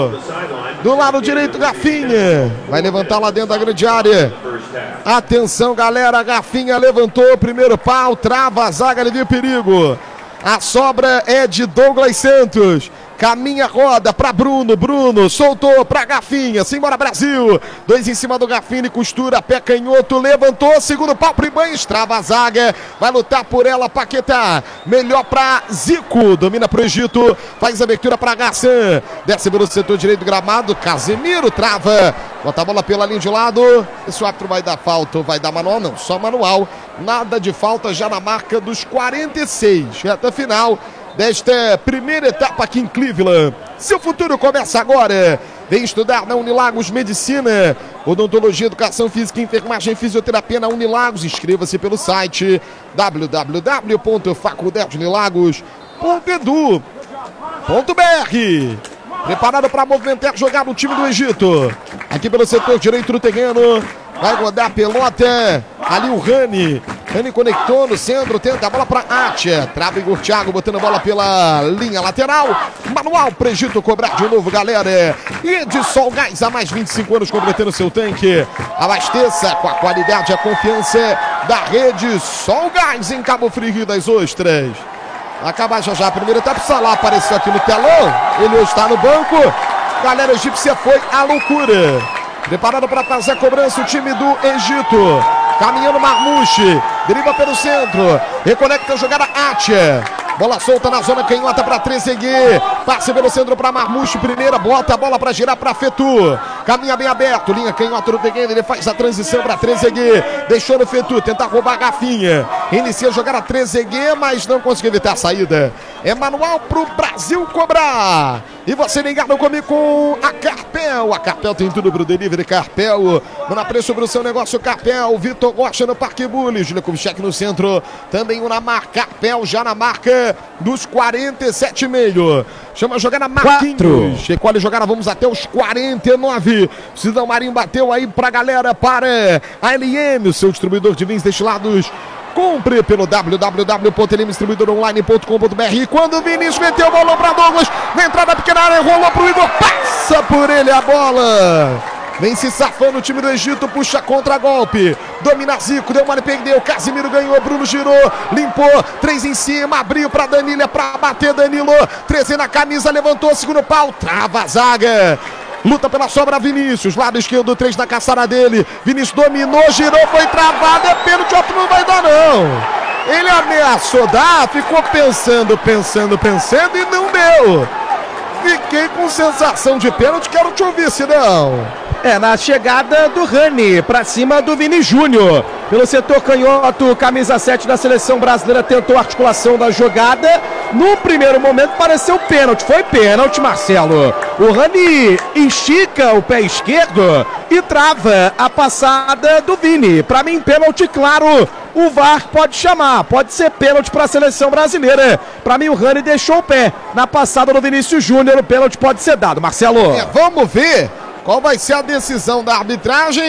A: Do lado direito, Gafinha. Vai levantar lá dentro da grande área. Atenção, galera. Gafinha levantou o primeiro pau. Trava a zaga, ele viu perigo. A sobra é de Douglas Santos. Caminha, roda para Bruno. Bruno soltou para Gafinha. Simbora, Brasil. Dois em cima do Gafinha e costura. Pé canhoto. Levantou. Segundo pau para Ibanha. Trava a zaga. Vai lutar por ela. Paquetá. Melhor para Zico. Domina para o Egito. Faz a abertura para Gassan. Desce pelo setor direito do gramado. Casemiro trava. Bota a bola pela linha de lado. Esse árbitro vai dar falta ou vai dar manual? Não, só manual. Nada de falta já na marca dos quarenta e seis. Reta final desta primeira etapa aqui em Cleveland. Seu futuro começa agora. Vem estudar na Unilagos Medicina, Odontologia, Educação Física, Enfermagem e Fisioterapia na Unilagos. Inscreva-se pelo site w w w ponto faculdade unilagos ponto e d u ponto b r. Preparado para movimentar, jogar no time do Egito. Aqui pelo setor direito do terreno. Vai rodar a pelota. Ali o Rani. Rani conectou no centro. Tenta a bola para Atia. Trava Igor Thiago botando a bola pela linha lateral. Manual para Egito cobrar de novo, galera. E de Sol Gás, há mais vinte e cinco anos completando seu tanque. Abasteça com a qualidade e a confiança da rede Sol Gás em Cabo Frio, Rio das Ostras. Acabar já já a primeira etapa. Salah apareceu aqui no telão. Ele hoje está no banco. Galera egípcia foi a loucura. Preparado para fazer a cobrança o time do Egito. Caminhando Marmouche. Deriva pelo centro. Reconecta a jogada Atia. Bola solta na zona canhota para Trezeguet. Passe pelo centro para Marmouche. Primeira, bota a bola para girar para Fetu. Caminha bem aberto. Linha canhota do terreno. Ele faz a transição para Trezeguet. Deixou no Fetu. Tentar roubar a Gafinha. Inicia a jogada Trezeguet, mas não conseguiu evitar a saída. É manual para o Brasil cobrar. E você ligado comigo com a Carpel. A Carpel tem tudo para o delivery. Carpel. Manda preço para o seu negócio. Carpel. Vitor Rocha no Parque Bulli. Júlia Kubitschek no centro. Também o Namar. Carpel já na marca dos quarenta e sete e meio. Chama a jogada Marquinhos. Recolhe a jogada. Vamos até os quarenta e nove. Cidão Marinho bateu aí pra galera. Para a L M, o seu distribuidor de vinhos destilados. Compre pelo w w w ponto l m distribuidor online ponto com ponto b r. E quando o Vinícius meteu o bolão para Douglas, na entrada pequena área, rolou pro Igor, passa por ele a bola. Vem se safando o time do Egito, puxa contra-golpe. Domina Zico, deu mole, perdeu. Casimiro ganhou, Bruno girou, limpou. Três em cima, abriu para Danilo, é para bater Danilo. treze na camisa, levantou, segundo pau, trava a zaga. Luta pela sobra Vinícius, lado esquerdo, três na caçada dele. Vinícius dominou, girou, foi travado, é pênalti, outro não vai dar não. Ele ameaçou dar, ficou pensando, pensando, pensando e não deu. Fiquei com sensação de pênalti, quero te ouvir, Sidão.
B: É, na chegada do Rani, pra cima do Vini Júnior. Pelo setor canhoto, camisa sete da seleção brasileira tentou a articulação da jogada. No primeiro momento pareceu pênalti, foi pênalti, Marcelo. O Rani estica o pé esquerdo e trava a passada do Vini. Pra mim, pênalti claro. O V A R pode chamar, pode ser pênalti para a seleção brasileira. Para mim o Rani deixou o pé na passada do Vinícius Júnior, o pênalti pode ser dado, Marcelo.
A: É, vamos ver qual vai ser a decisão da arbitragem.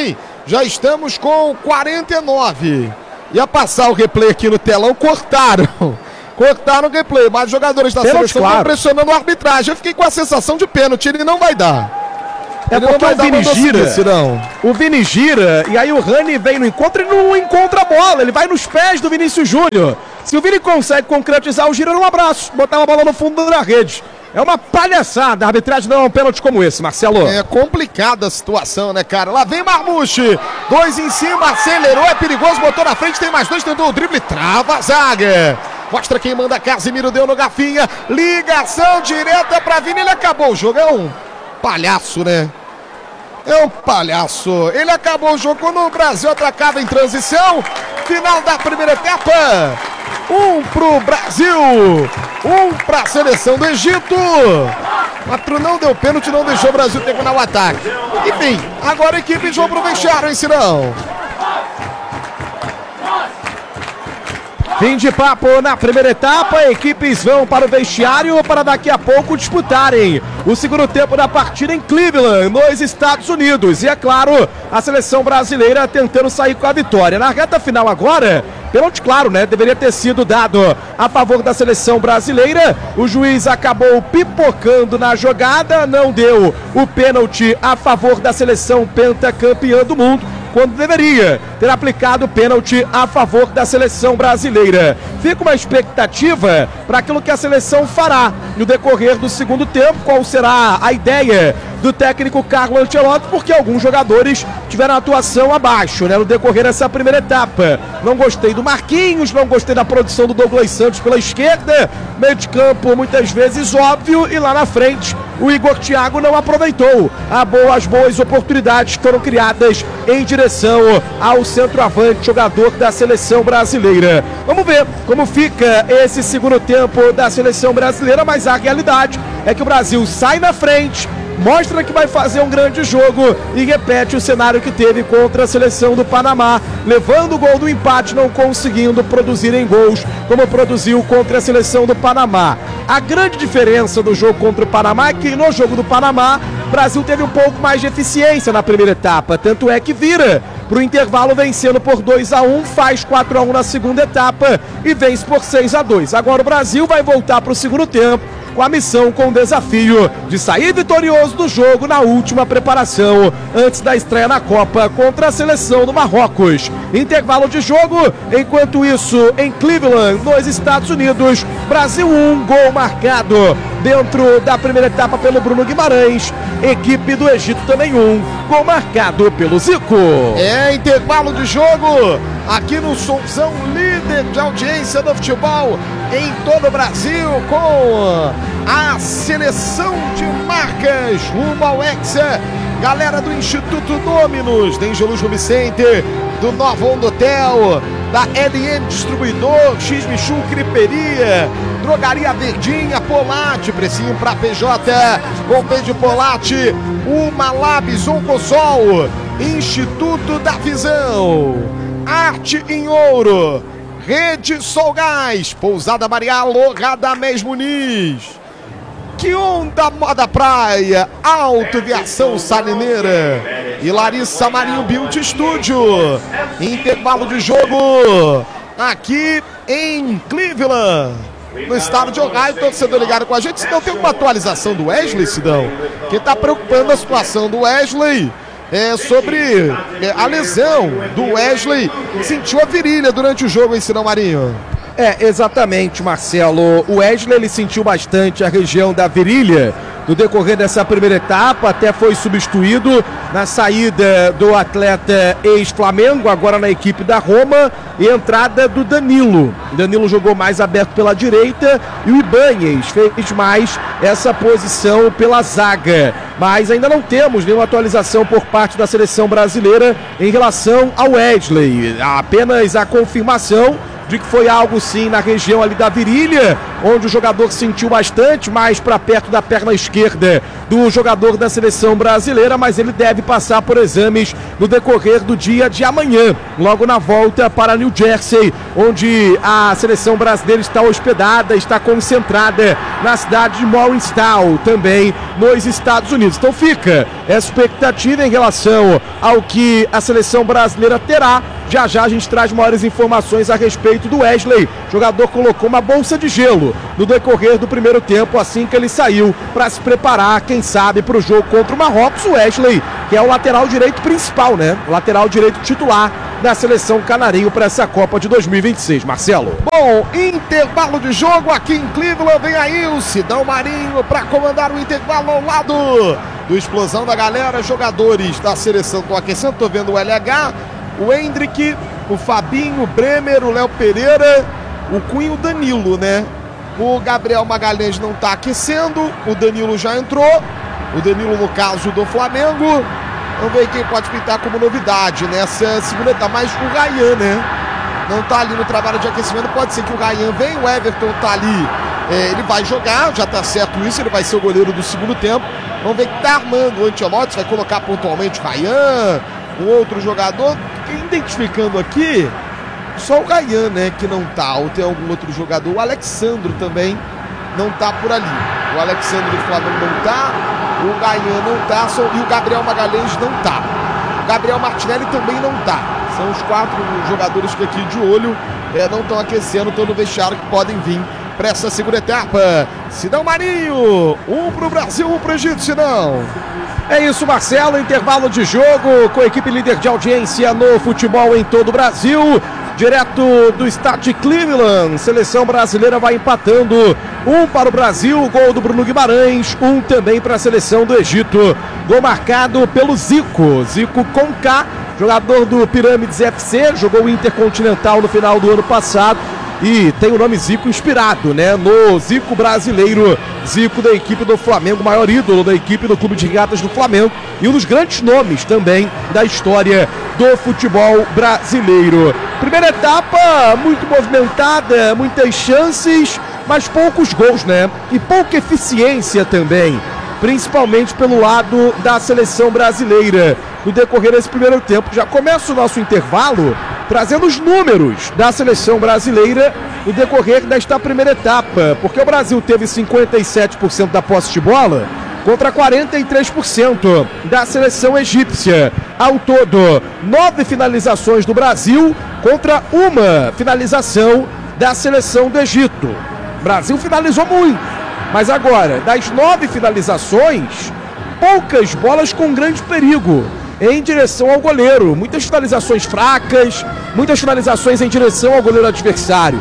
A: Já estamos com quarenta e nove. Ia passar o replay aqui no telão, cortaram. Cortaram o replay, mas os jogadores da
B: pênalti,
A: seleção
B: claro,
A: estão pressionando a arbitragem. Eu fiquei com a sensação de pênalti, ele não vai dar.
B: É
A: ele
B: porque
A: não vai
B: o
A: dar
B: Vini gira,
A: Cirão.
B: o Vini gira, e aí o Rani vem no encontro e não encontra a bola, ele vai nos pés do Vinícius Júnior. Se o Vini consegue concretizar o giro, é um abraço, botar uma bola no fundo da rede. É uma palhaçada, a arbitragem não é um pênalti como esse, Marcelo.
A: É complicada a situação, né, cara? Lá vem Marmuche, dois em cima, acelerou, é perigoso, botou na frente, tem mais dois, tentou o drible, trava a zaga. Mostra quem manda, Casimiro deu no Garfinha, ligação direta pra Vini, ele acabou o jogo, é um palhaço, né? É um palhaço, ele acabou o jogo quando o Brasil atracava em transição, final da primeira etapa, um pro Brasil, um pra seleção do Egito. Mas não deu pênalti, não deixou o Brasil terminar o ataque. Enfim, agora a equipe João pro vestiário, hein, Cirão?
B: Fim de papo na primeira etapa, equipes vão para o vestiário para daqui a pouco disputarem o segundo tempo da partida em Cleveland, nos Estados Unidos. E é claro, a seleção brasileira tentando sair com a vitória. Na reta final agora, pênalti claro, né? Deveria ter sido dado a favor da seleção brasileira. O juiz acabou pipocando na jogada, não deu o pênalti a favor da seleção pentacampeã do mundo, quando deveria ter aplicado o pênalti a favor da seleção brasileira. Fica uma expectativa para aquilo que a seleção fará no decorrer do segundo tempo, qual será a ideia do técnico Carlo Ancelotti, porque alguns jogadores tiveram atuação abaixo, né, no decorrer dessa primeira etapa. Não gostei do Marquinhos, não gostei da produção do Douglas Santos pela esquerda, meio de campo muitas vezes óbvio, e lá na frente o Igor Thiago não aproveitou a boa, as boas oportunidades que foram criadas em direção ao centroavante, jogador da seleção brasileira. Vamos ver como fica esse segundo tempo da seleção brasileira, mas a realidade é que o Brasil sai na frente, mostra que vai fazer um grande jogo e repete o cenário que teve contra a seleção do Panamá, levando o gol do empate, não conseguindo produzir em gols como produziu contra a seleção do Panamá. A grande diferença do jogo contra o Panamá é que no jogo do Panamá, o Brasil teve um pouco mais de eficiência na primeira etapa, tanto é que vira para o intervalo vencendo por dois a um, faz quatro a um na segunda etapa e vence por seis a dois. Agora o Brasil vai voltar para o segundo tempo com a missão, com o desafio de sair vitorioso do jogo na última preparação antes da estreia na Copa contra a seleção do Marrocos. Intervalo de jogo, enquanto isso em Cleveland, nos Estados Unidos, Brasil um, gol marcado dentro da primeira etapa pelo Bruno Guimarães, equipe do Egito também um, gol marcado pelo Zico.
A: É intervalo de jogo aqui no Somzão, líder de audiência do futebol em todo o Brasil, com a seleção de marcas rumo ao Hexa. Galera do Instituto Dominus, da Angelus Home Center, do Nova Onda Hotel, da L M Distribuidor, X-Michu Criperia, Drogaria Verdinha, Polate, precinho pra P J, com P de Polate, uma Labs Oncosol, Instituto da Visão, Arte em Ouro, Rede Sol Gás, Pousada Marialo, Radamés Muniz, Que Onda Moda Praia, Autoviação Salineira e Larissa Marinho Beauty Studio. Intervalo de jogo aqui em Cleveland, no estado de Ohio. Torcedor ligado com a gente. Sidão, tem uma atualização do Wesley, Sidão, que está preocupando a situação do Wesley. É, sobre é, a lesão do Wesley, sentiu a virilha durante o jogo, hein, Sidão Marinho?
B: É, exatamente, Marcelo. O Wesley, ele sentiu bastante a região da virilha no decorrer dessa primeira etapa, até foi substituído na saída do atleta ex-Flamengo, agora na equipe da Roma, e entrada do Danilo. Danilo jogou mais aberto pela direita e o Ibanez fez mais essa posição pela zaga. Mas ainda não temos nenhuma atualização por parte da seleção brasileira em relação ao Wesley. Apenas a confirmação de que foi algo sim na região ali da virilha, onde o jogador sentiu bastante, mais para perto da perna esquerda do jogador da seleção brasileira, mas ele deve passar por exames no decorrer do dia de amanhã, logo na volta para New Jersey, onde a seleção brasileira está hospedada, está concentrada na cidade de Morristown, também nos Estados Unidos. Então fica essa expectativa em relação ao que a seleção brasileira terá. Já já a gente traz maiores informações a respeito do Wesley. O jogador colocou uma bolsa de gelo no decorrer do primeiro tempo, assim que ele saiu para se preparar, quem sabe, para o jogo contra o Marrocos. O Wesley, que é o lateral direito principal, né? O lateral direito titular da seleção canarinho para essa Copa de dois mil e vinte e seis. Marcelo.
A: Bom, intervalo de jogo aqui em Cleveland. Vem aí o Sidão Marinho para comandar o intervalo ao lado do Explosão da Galera. Jogadores da seleção estão aquecendo. Estou vendo o L H, o Hendrick, o Fabinho, o Bremer, o Léo Pereira, o Cunha e o Danilo, né? O Gabriel Magalhães não está aquecendo, o Danilo já entrou, o Danilo no caso do Flamengo. Vamos ver quem pode pintar como novidade nessa segunda etapa, mas o Ryan, né? Não está ali no trabalho de aquecimento, pode ser que o Ryan venha, o Everton está ali, é, ele vai jogar, já está certo isso, ele vai ser o goleiro do segundo tempo. Vamos ver que tá armando o Ancelotti, vai colocar pontualmente o Ryan, um outro jogador. Identificando aqui, só o Ryan, né, que não tá, ou tem algum outro jogador. O Alexandro também não tá por ali. O Alexandro do Flamengo não tá, o Ryan não tá, só, e o Gabriel Magalhães não tá. O Gabriel Martinelli também não tá. São os quatro jogadores que aqui de olho é, não estão aquecendo, estão no vestiário, que podem vir para essa segunda etapa. Sidão Marinho, um pro Brasil, um pro Egito, Sidão.
B: É isso, Marcelo, intervalo de jogo com a equipe líder de audiência no futebol em todo o Brasil, direto do estádio de Cleveland. Seleção brasileira vai empatando, um para o Brasil, gol do Bruno Guimarães, um também para a seleção do Egito, gol marcado pelo Zico, Zico com K, jogador do Pirâmides F C, jogou o Intercontinental no final do ano passado e tem o nome Zico inspirado, né, no Zico brasileiro, Zico da equipe do Flamengo, maior ídolo da equipe do Clube de Regatas do Flamengo e um dos grandes nomes também da história do futebol brasileiro. Primeira etapa muito movimentada, muitas chances, mas poucos gols, né, e pouca eficiência também, principalmente pelo lado da seleção brasileira. No decorrer desse primeiro tempo, já começa o nosso intervalo trazendo os números da seleção brasileira no decorrer desta primeira etapa, porque o Brasil teve cinquenta e sete por cento da posse de bola contra quarenta e três por cento da seleção egípcia. Ao todo, nove finalizações do Brasil contra uma finalização da seleção do Egito. O Brasil finalizou muito, mas agora, das nove finalizações, poucas bolas com grande perigo em direção ao goleiro. Muitas finalizações fracas, muitas finalizações em direção ao goleiro adversário.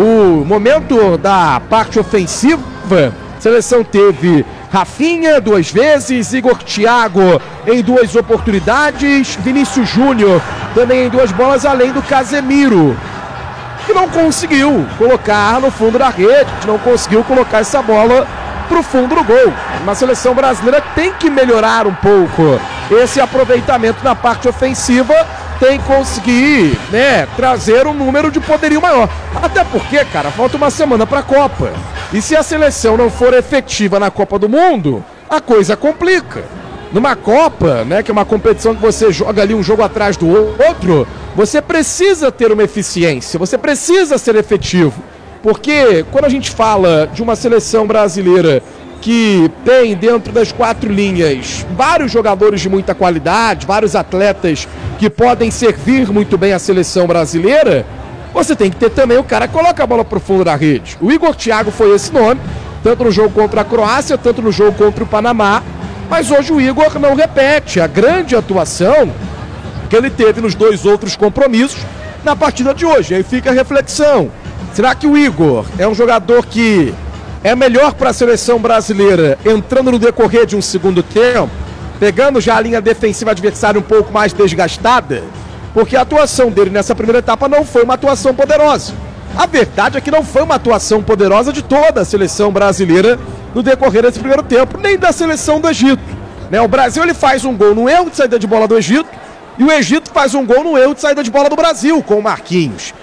B: O momento da parte ofensiva, a seleção teve Rafinha duas vezes, Igor Thiago em duas oportunidades, Vinícius Júnior também em duas bolas, além do Casemiro, que não conseguiu colocar no fundo da rede, que não conseguiu colocar essa bola para o fundo do gol. Uma seleção brasileira tem que melhorar um pouco esse aproveitamento na parte ofensiva, tem que conseguir, né, trazer um número de poderio maior. Até porque, cara, falta uma semana para a Copa. E se a seleção não for efetiva na Copa do Mundo, a coisa complica. Numa Copa, né, que é uma competição que você joga ali um jogo atrás do outro, você precisa ter uma eficiência, você precisa ser efetivo. Porque quando a gente fala de uma seleção brasileira que tem dentro das quatro linhas vários jogadores de muita qualidade, vários atletas que podem servir muito bem a seleção brasileira, você tem que ter também o cara que coloca a bola pro fundo da rede. O Igor Thiago foi esse nome, tanto no jogo contra a Croácia, tanto no jogo contra o Panamá, mas hoje o Igor não repete a grande atuação que ele teve nos dois outros compromissos na partida de hoje. Aí fica a reflexão. Será que o Igor é um jogador que é melhor para a seleção brasileira entrando no decorrer de um segundo tempo, pegando já a linha defensiva adversária um pouco mais desgastada? Porque a atuação dele nessa primeira etapa não foi uma atuação poderosa. A verdade é que não foi uma atuação poderosa de toda a seleção brasileira no decorrer desse primeiro tempo, nem da seleção do Egito, né? O Brasil ele faz um gol no erro de saída de bola do Egito e o Egito faz um gol no erro de saída de bola do Brasil com o Marquinhos.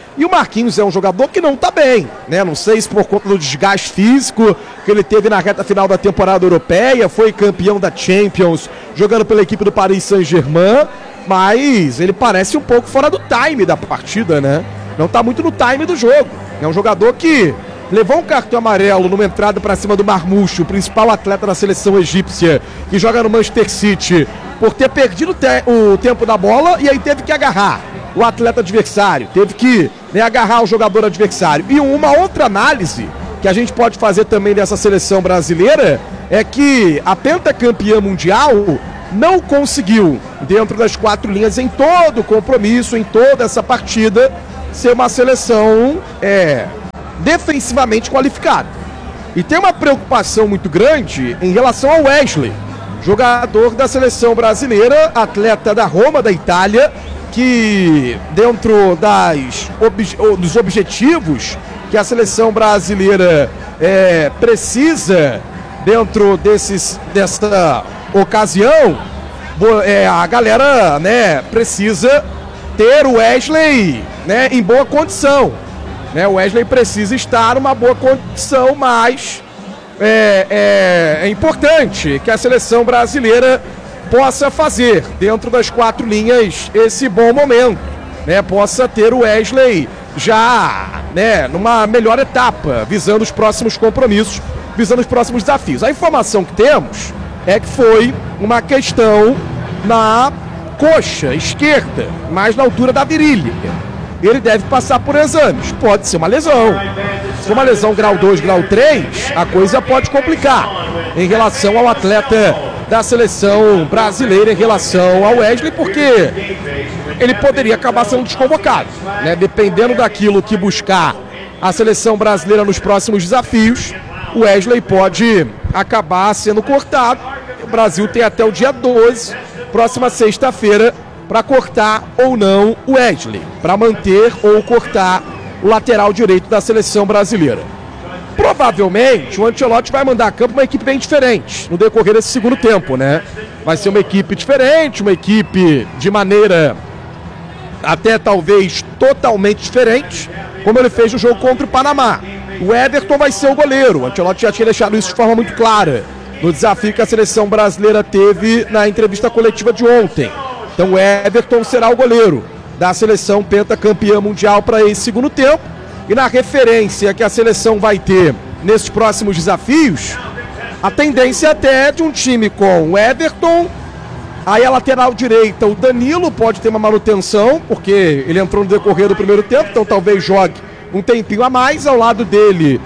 B: E o Marquinhos é um jogador que não tá bem, né? Não sei se por conta do desgaste físico que ele teve na reta final da temporada europeia, foi campeão da Champions, jogando pela equipe do Paris Saint-Germain, mas ele parece um pouco fora do time da partida, né? Não tá muito no time do jogo. É um jogador que levou um cartão amarelo numa entrada para cima do Marmouche, o principal atleta da seleção egípcia, que joga no Manchester City, por ter perdido te- o tempo da bola e aí teve que agarrar o atleta adversário, teve que né, agarrar o jogador adversário. E uma outra análise que a gente pode fazer também dessa seleção brasileira é que a pentacampeã mundial não conseguiu, dentro das quatro linhas, em todo o compromisso, em toda essa partida, ser uma seleção é, defensivamente qualificada. E tem uma preocupação muito grande em relação ao Wesley, jogador da seleção brasileira, atleta da Roma, da Itália, que dentro das ob- dos objetivos que a seleção brasileira é, precisa dentro desses, dessa ocasião, é, a galera né, precisa ter o Wesley né, em boa condição. Né, o Wesley precisa estar numa boa condição, mas é, é, é importante que a seleção brasileira possa fazer, dentro das quatro linhas, esse bom momento, né? Possa ter o Wesley já né, numa melhor etapa, visando os próximos compromissos, visando os próximos desafios. A informação que temos é que foi uma questão na coxa esquerda, mais na altura da virilha. Ele deve passar por exames, pode ser uma lesão. Se for uma lesão grau dois, grau três, a coisa pode complicar em relação ao atleta da seleção brasileira, em relação ao Wesley, porque ele poderia acabar sendo desconvocado, né? Dependendo daquilo que buscar a seleção brasileira nos próximos desafios, o Wesley pode acabar sendo cortado. O Brasil tem até o dia doze, próxima sexta-feira, para cortar ou não o Wesley, para manter ou cortar o lateral direito da seleção brasileira. Provavelmente o Ancelotti vai mandar a campo uma equipe bem diferente no decorrer desse segundo tempo, né? Vai ser uma equipe diferente, uma equipe de maneira até talvez totalmente diferente, como ele fez no jogo contra o Panamá. O Everton vai ser o goleiro, o Ancelotti já tinha deixado isso de forma muito clara no desafio que a seleção brasileira teve na entrevista coletiva de ontem. Então o Everton será o goleiro da seleção pentacampeã mundial para esse segundo tempo. E na referência que a seleção vai ter nesses próximos desafios, a tendência até é de um time com o Everton, aí a lateral direita, o Danilo pode ter uma manutenção, porque ele entrou no decorrer do primeiro tempo, então talvez jogue um tempinho a mais. Ao lado dele,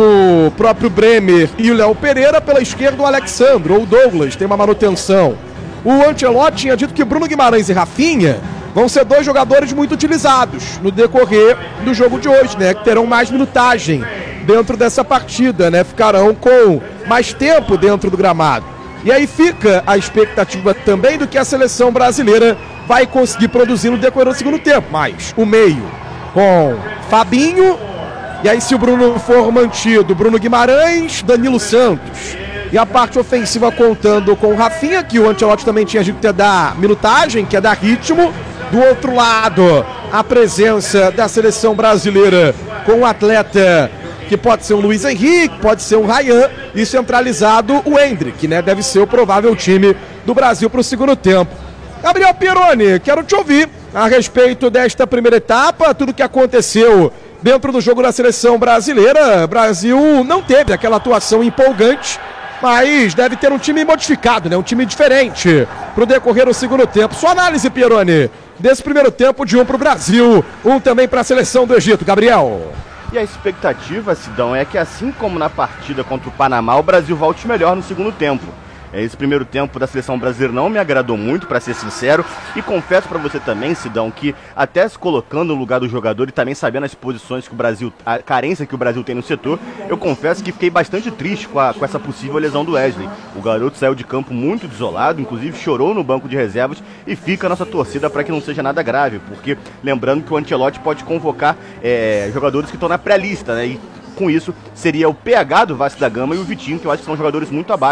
B: o próprio Bremer e o Léo Pereira. Pela esquerda, o Alexandre ou o Douglas tem uma manutenção. O Ancelotti tinha dito que Bruno Guimarães e Rafinha vão ser dois jogadores muito utilizados no decorrer do jogo de hoje, né? Que terão mais minutagem dentro dessa partida, né? Ficarão com mais tempo dentro do gramado. E aí fica a expectativa também do que a seleção brasileira vai conseguir produzir no decorrer do segundo tempo. Mas o meio com Fabinho, e aí se o Bruno for mantido, Bruno Guimarães, Danilo Santos. E a parte ofensiva contando com o Rafinha, que o Ancelotti também tinha dito que ia dar minutagem, que ia dar ritmo. Do outro lado, a presença da seleção brasileira com o atleta que pode ser um Luiz Henrique, pode ser um Ryan, e centralizado o Endrick, né? Deve ser o provável time do Brasil para o segundo tempo. Gabriel Pironi, quero te ouvir a respeito desta primeira etapa, tudo que aconteceu dentro do jogo da seleção brasileira. O Brasil não teve aquela atuação empolgante, mas deve ter um time modificado, né? Um time diferente para o decorrer do segundo tempo. Sua análise, Pironi, desse primeiro tempo, de um para o Brasil, um também para a seleção do Egito. Gabriel.
C: E a expectativa, Sidão, é que assim como na partida contra o Panamá, o Brasil volte melhor no segundo tempo. Esse primeiro tempo da seleção brasileira não me agradou muito, para ser sincero, e confesso para você também, Sidão, que até se colocando no lugar do jogador e também sabendo as posições que o Brasil, a carência que o Brasil tem no setor, eu confesso que fiquei bastante triste com, a, com essa possível lesão do Wesley. O garoto saiu de campo muito desolado, inclusive chorou no banco de reservas, e fica a nossa torcida para que não seja nada grave, porque lembrando que o Ancelotti pode convocar é, jogadores que estão na pré-lista, né? E com isso seria o P H do Vasco da Gama e o Vitinho, que eu acho que são jogadores muito abaixo.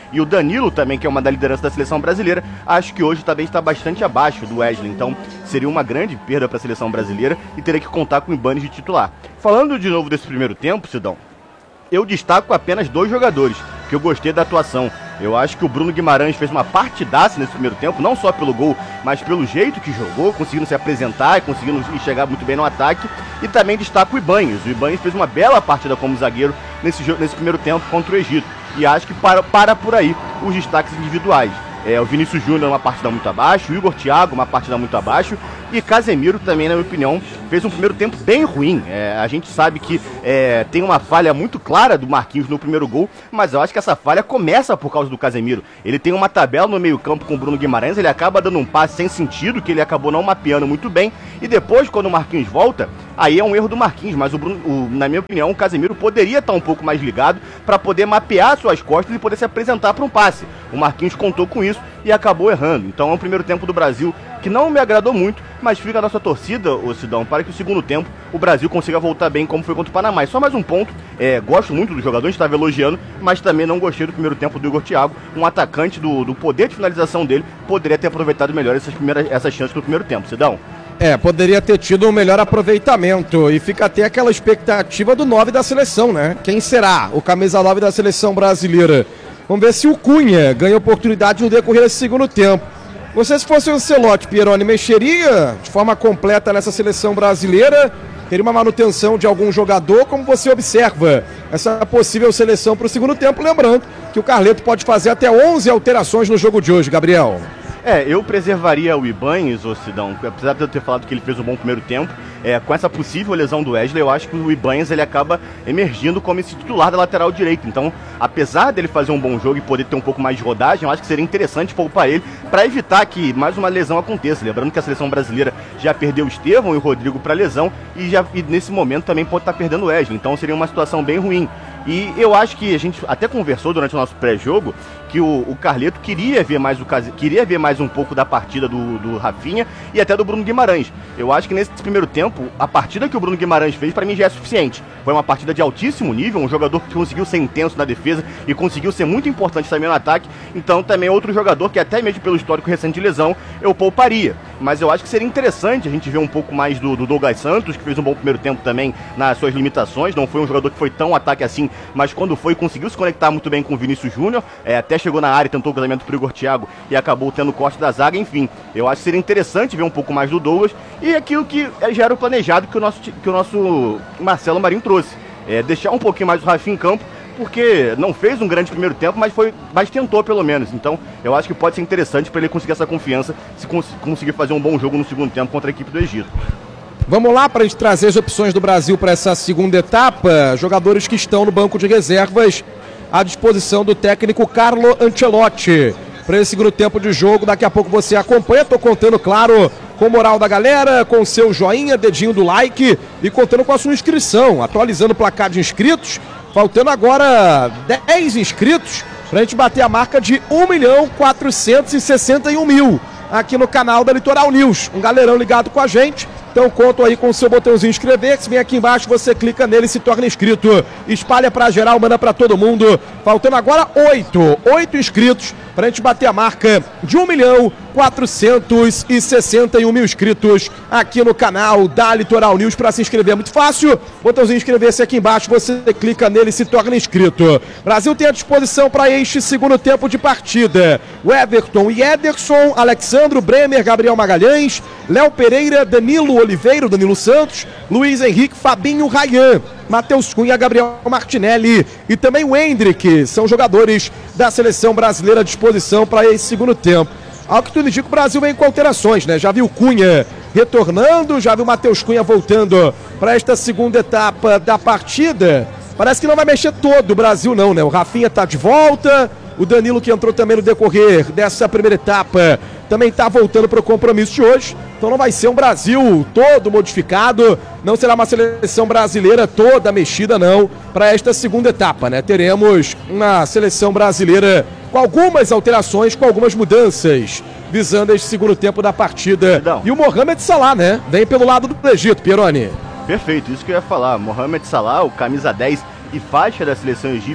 C: E o Danilo também, que é uma da liderança da seleção brasileira, acho que hoje também está bastante abaixo do Wesley. Então seria uma grande perda para a seleção brasileira e teria que contar com o Ibanes de titular. Falando de novo desse primeiro tempo, Sidão, eu destaco apenas dois jogadores que eu gostei da atuação. Eu acho que o Bruno Guimarães fez uma partidaça nesse primeiro tempo, não só pelo gol, mas pelo jeito que jogou, conseguindo se apresentar, conseguindo chegar muito bem no ataque. E também destaco o Ibanes. O Ibanes fez uma bela partida como zagueiro nesse, nesse primeiro tempo contra o Egito. E acho que para, para por aí os destaques individuais. É, o Vinícius Júnior uma partida muito abaixo, o Igor Thiago uma partida muito abaixo e Casemiro também, na minha opinião, fez um primeiro tempo bem ruim. É, a gente sabe que é, tem uma falha muito clara do Marquinhos no primeiro gol, mas eu acho que essa falha começa por causa do Casemiro. Ele tem uma tabela no meio campo com o Bruno Guimarães, ele acaba dando um passe sem sentido, que ele acabou não mapeando muito bem, e depois, quando o Marquinhos volta, aí é um erro do Marquinhos, mas o Bruno, o, na minha opinião, o Casemiro poderia estar um pouco mais ligado para poder mapear suas costas e poder se apresentar para um passe. O Marquinhos contou com isso e acabou errando. Então é um primeiro tempo do Brasil que não me agradou muito, mas fica a nossa torcida, ô Sidão, para que o segundo tempo o Brasil consiga voltar bem como foi contra o Panamá. E só mais um ponto, é, gosto muito do jogador, a gente estava elogiando, mas também não gostei do primeiro tempo do Igor Thiago, um atacante do, do poder de finalização dele, poderia ter aproveitado melhor essas, primeiras, essas chances do primeiro tempo, Sidão.
B: É, poderia ter tido um melhor aproveitamento e fica até aquela expectativa do nove da seleção, né? Quem será o camisa nove da seleção brasileira? Vamos ver se o Cunha ganha oportunidade no decorrer desse segundo tempo. Você, se fosse o Ancelotti, Pieroni, mexeria de forma completa nessa seleção brasileira? Teria uma manutenção de algum jogador? Como você observa essa possível seleção para o segundo tempo? Lembrando que o Carleto pode fazer até onze alterações no jogo de hoje, Gabriel.
C: É, eu preservaria o Ibanes, ô Sidão, apesar de eu ter falado que ele fez um bom primeiro tempo, é, com essa possível lesão do Wesley, eu acho que o Ibanes ele acaba emergindo como esse titular da lateral direita. Então, apesar dele fazer um bom jogo e poder ter um pouco mais de rodagem, eu acho que seria interessante poupar ele para evitar que mais uma lesão aconteça. Lembrando que a seleção brasileira já perdeu o Estevão e o Rodrigo para lesão e, já, e nesse momento também pode estar perdendo o Wesley. Então seria uma situação bem ruim. E eu acho que a gente até conversou durante o nosso pré-jogo que o, o Carleto queria ver mais o queria ver mais um pouco da partida do, do Rafinha e até do Bruno Guimarães. Eu acho que nesse primeiro tempo, a partida que o Bruno Guimarães fez, para mim, já é suficiente. Foi uma partida de altíssimo nível, um jogador que conseguiu ser intenso na defesa e conseguiu ser muito importante também no ataque. Então também é outro jogador que até mesmo pelo histórico recente de lesão, eu pouparia. Mas eu acho que seria interessante a gente ver um pouco mais do, do Douglas Santos, que fez um bom primeiro tempo também nas suas limitações. Não foi um jogador que foi tão ataque assim, mas quando foi, conseguiu se conectar muito bem com o Vinícius Júnior, é, até chegou na área, tentou o cruzamento pro Igor Thiago e acabou tendo o corte da zaga. Enfim, eu acho que seria interessante ver um pouco mais do Douglas e aquilo que já era o planejado que o nosso, que o nosso Marcelo Marinho trouxe, é, deixar um pouquinho mais o Rafinha em campo, porque não fez um grande primeiro tempo, mas, foi, mas tentou pelo menos. Então eu acho que pode ser interessante para ele conseguir essa confiança, se cons- conseguir fazer um bom jogo no segundo tempo contra a equipe do Egito.
B: Vamos lá para a gente trazer as opções do Brasil para essa segunda etapa. Jogadores que estão no banco de reservas à disposição do técnico Carlo Ancelotti. Para esse segundo tempo de jogo, daqui a pouco você acompanha. Estou contando, claro, com moral da galera, com seu joinha, dedinho do like e contando com a sua inscrição. Atualizando o placar de inscritos. Faltando agora dez inscritos para a gente bater a marca de um milhão quatrocentos e sessenta e um mil aqui no canal da Litoral News. Um galerão ligado com a gente. Então conto aí com o seu botãozinho inscrever-se, vem aqui embaixo, você clica nele e se torna inscrito. Espalha pra geral, manda pra todo mundo. Faltando agora oito, oito inscritos pra gente bater a marca de um milhão quatrocentos e sessenta e um mil inscritos aqui no canal da Litoral News. Para se inscrever é muito fácil, botãozinho inscrever-se aqui embaixo, você clica nele e se torna inscrito. Brasil tem à disposição para este segundo tempo de partida o Everton e Ederson, Alexandro, Bremer, Gabriel Magalhães, Léo Pereira, Danilo Oliveira, Danilo Santos, Luiz Henrique, Fabinho, Ryan, Matheus Cunha, Gabriel Martinelli e também o Hendrick. São jogadores da seleção brasileira à disposição para esse segundo tempo. Ao que tudo indica, o Brasil vem com alterações, né? Já viu Cunha retornando, já viu Matheus Cunha voltando para esta segunda etapa da partida. Parece que não vai mexer todo o Brasil não, né? O Rafinha tá de volta, o Danilo, que entrou também no decorrer dessa primeira etapa, também tá voltando para o compromisso de hoje. Então não vai ser um Brasil todo modificado, não será uma seleção brasileira toda mexida não para esta segunda etapa, né? Teremos uma seleção brasileira com algumas alterações, com algumas mudanças, visando este segundo tempo da partida. Não. E o Mohamed Salah, né? Vem pelo lado do Egito, Pieroni.
C: Perfeito, isso que eu ia falar. Mohamed Salah, o camisa dez e faixa da seleção egípcia,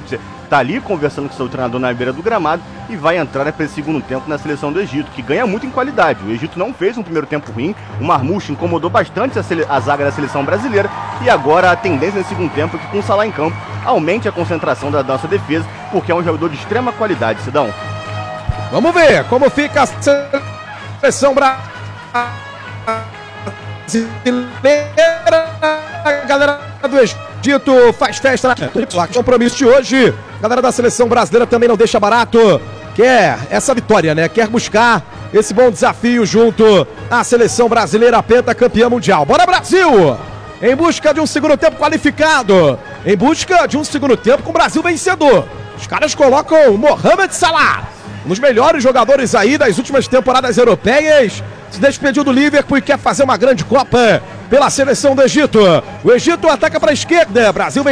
C: está ali conversando com seu treinador na beira do gramado e vai entrar para esse segundo tempo na seleção do Egito, que ganha muito em qualidade. O Egito não fez um primeiro tempo ruim, o Marmoush incomodou bastante a, a zaga da seleção brasileira e agora a tendência nesse segundo tempo é que com o Salah em campo aumente a concentração da nossa defesa, porque é um jogador de extrema qualidade, Sidão.
B: Vamos ver como fica a seleção brasileira. A galera do Egito faz festa. Compromisso de hoje. A galera da seleção brasileira também não deixa barato. Quer essa vitória, né? Quer buscar esse bom desafio junto à seleção brasileira pentacampeã mundial. Bora, Brasil! Em busca de um segundo tempo qualificado. Em busca de um segundo tempo com o Brasil vencedor. Os caras colocam Mohamed Salah, um dos melhores jogadores aí das últimas temporadas europeias. Se despediu do Liverpool e quer fazer uma grande Copa pela seleção do Egito. O Egito ataca para a esquerda. Brasil vem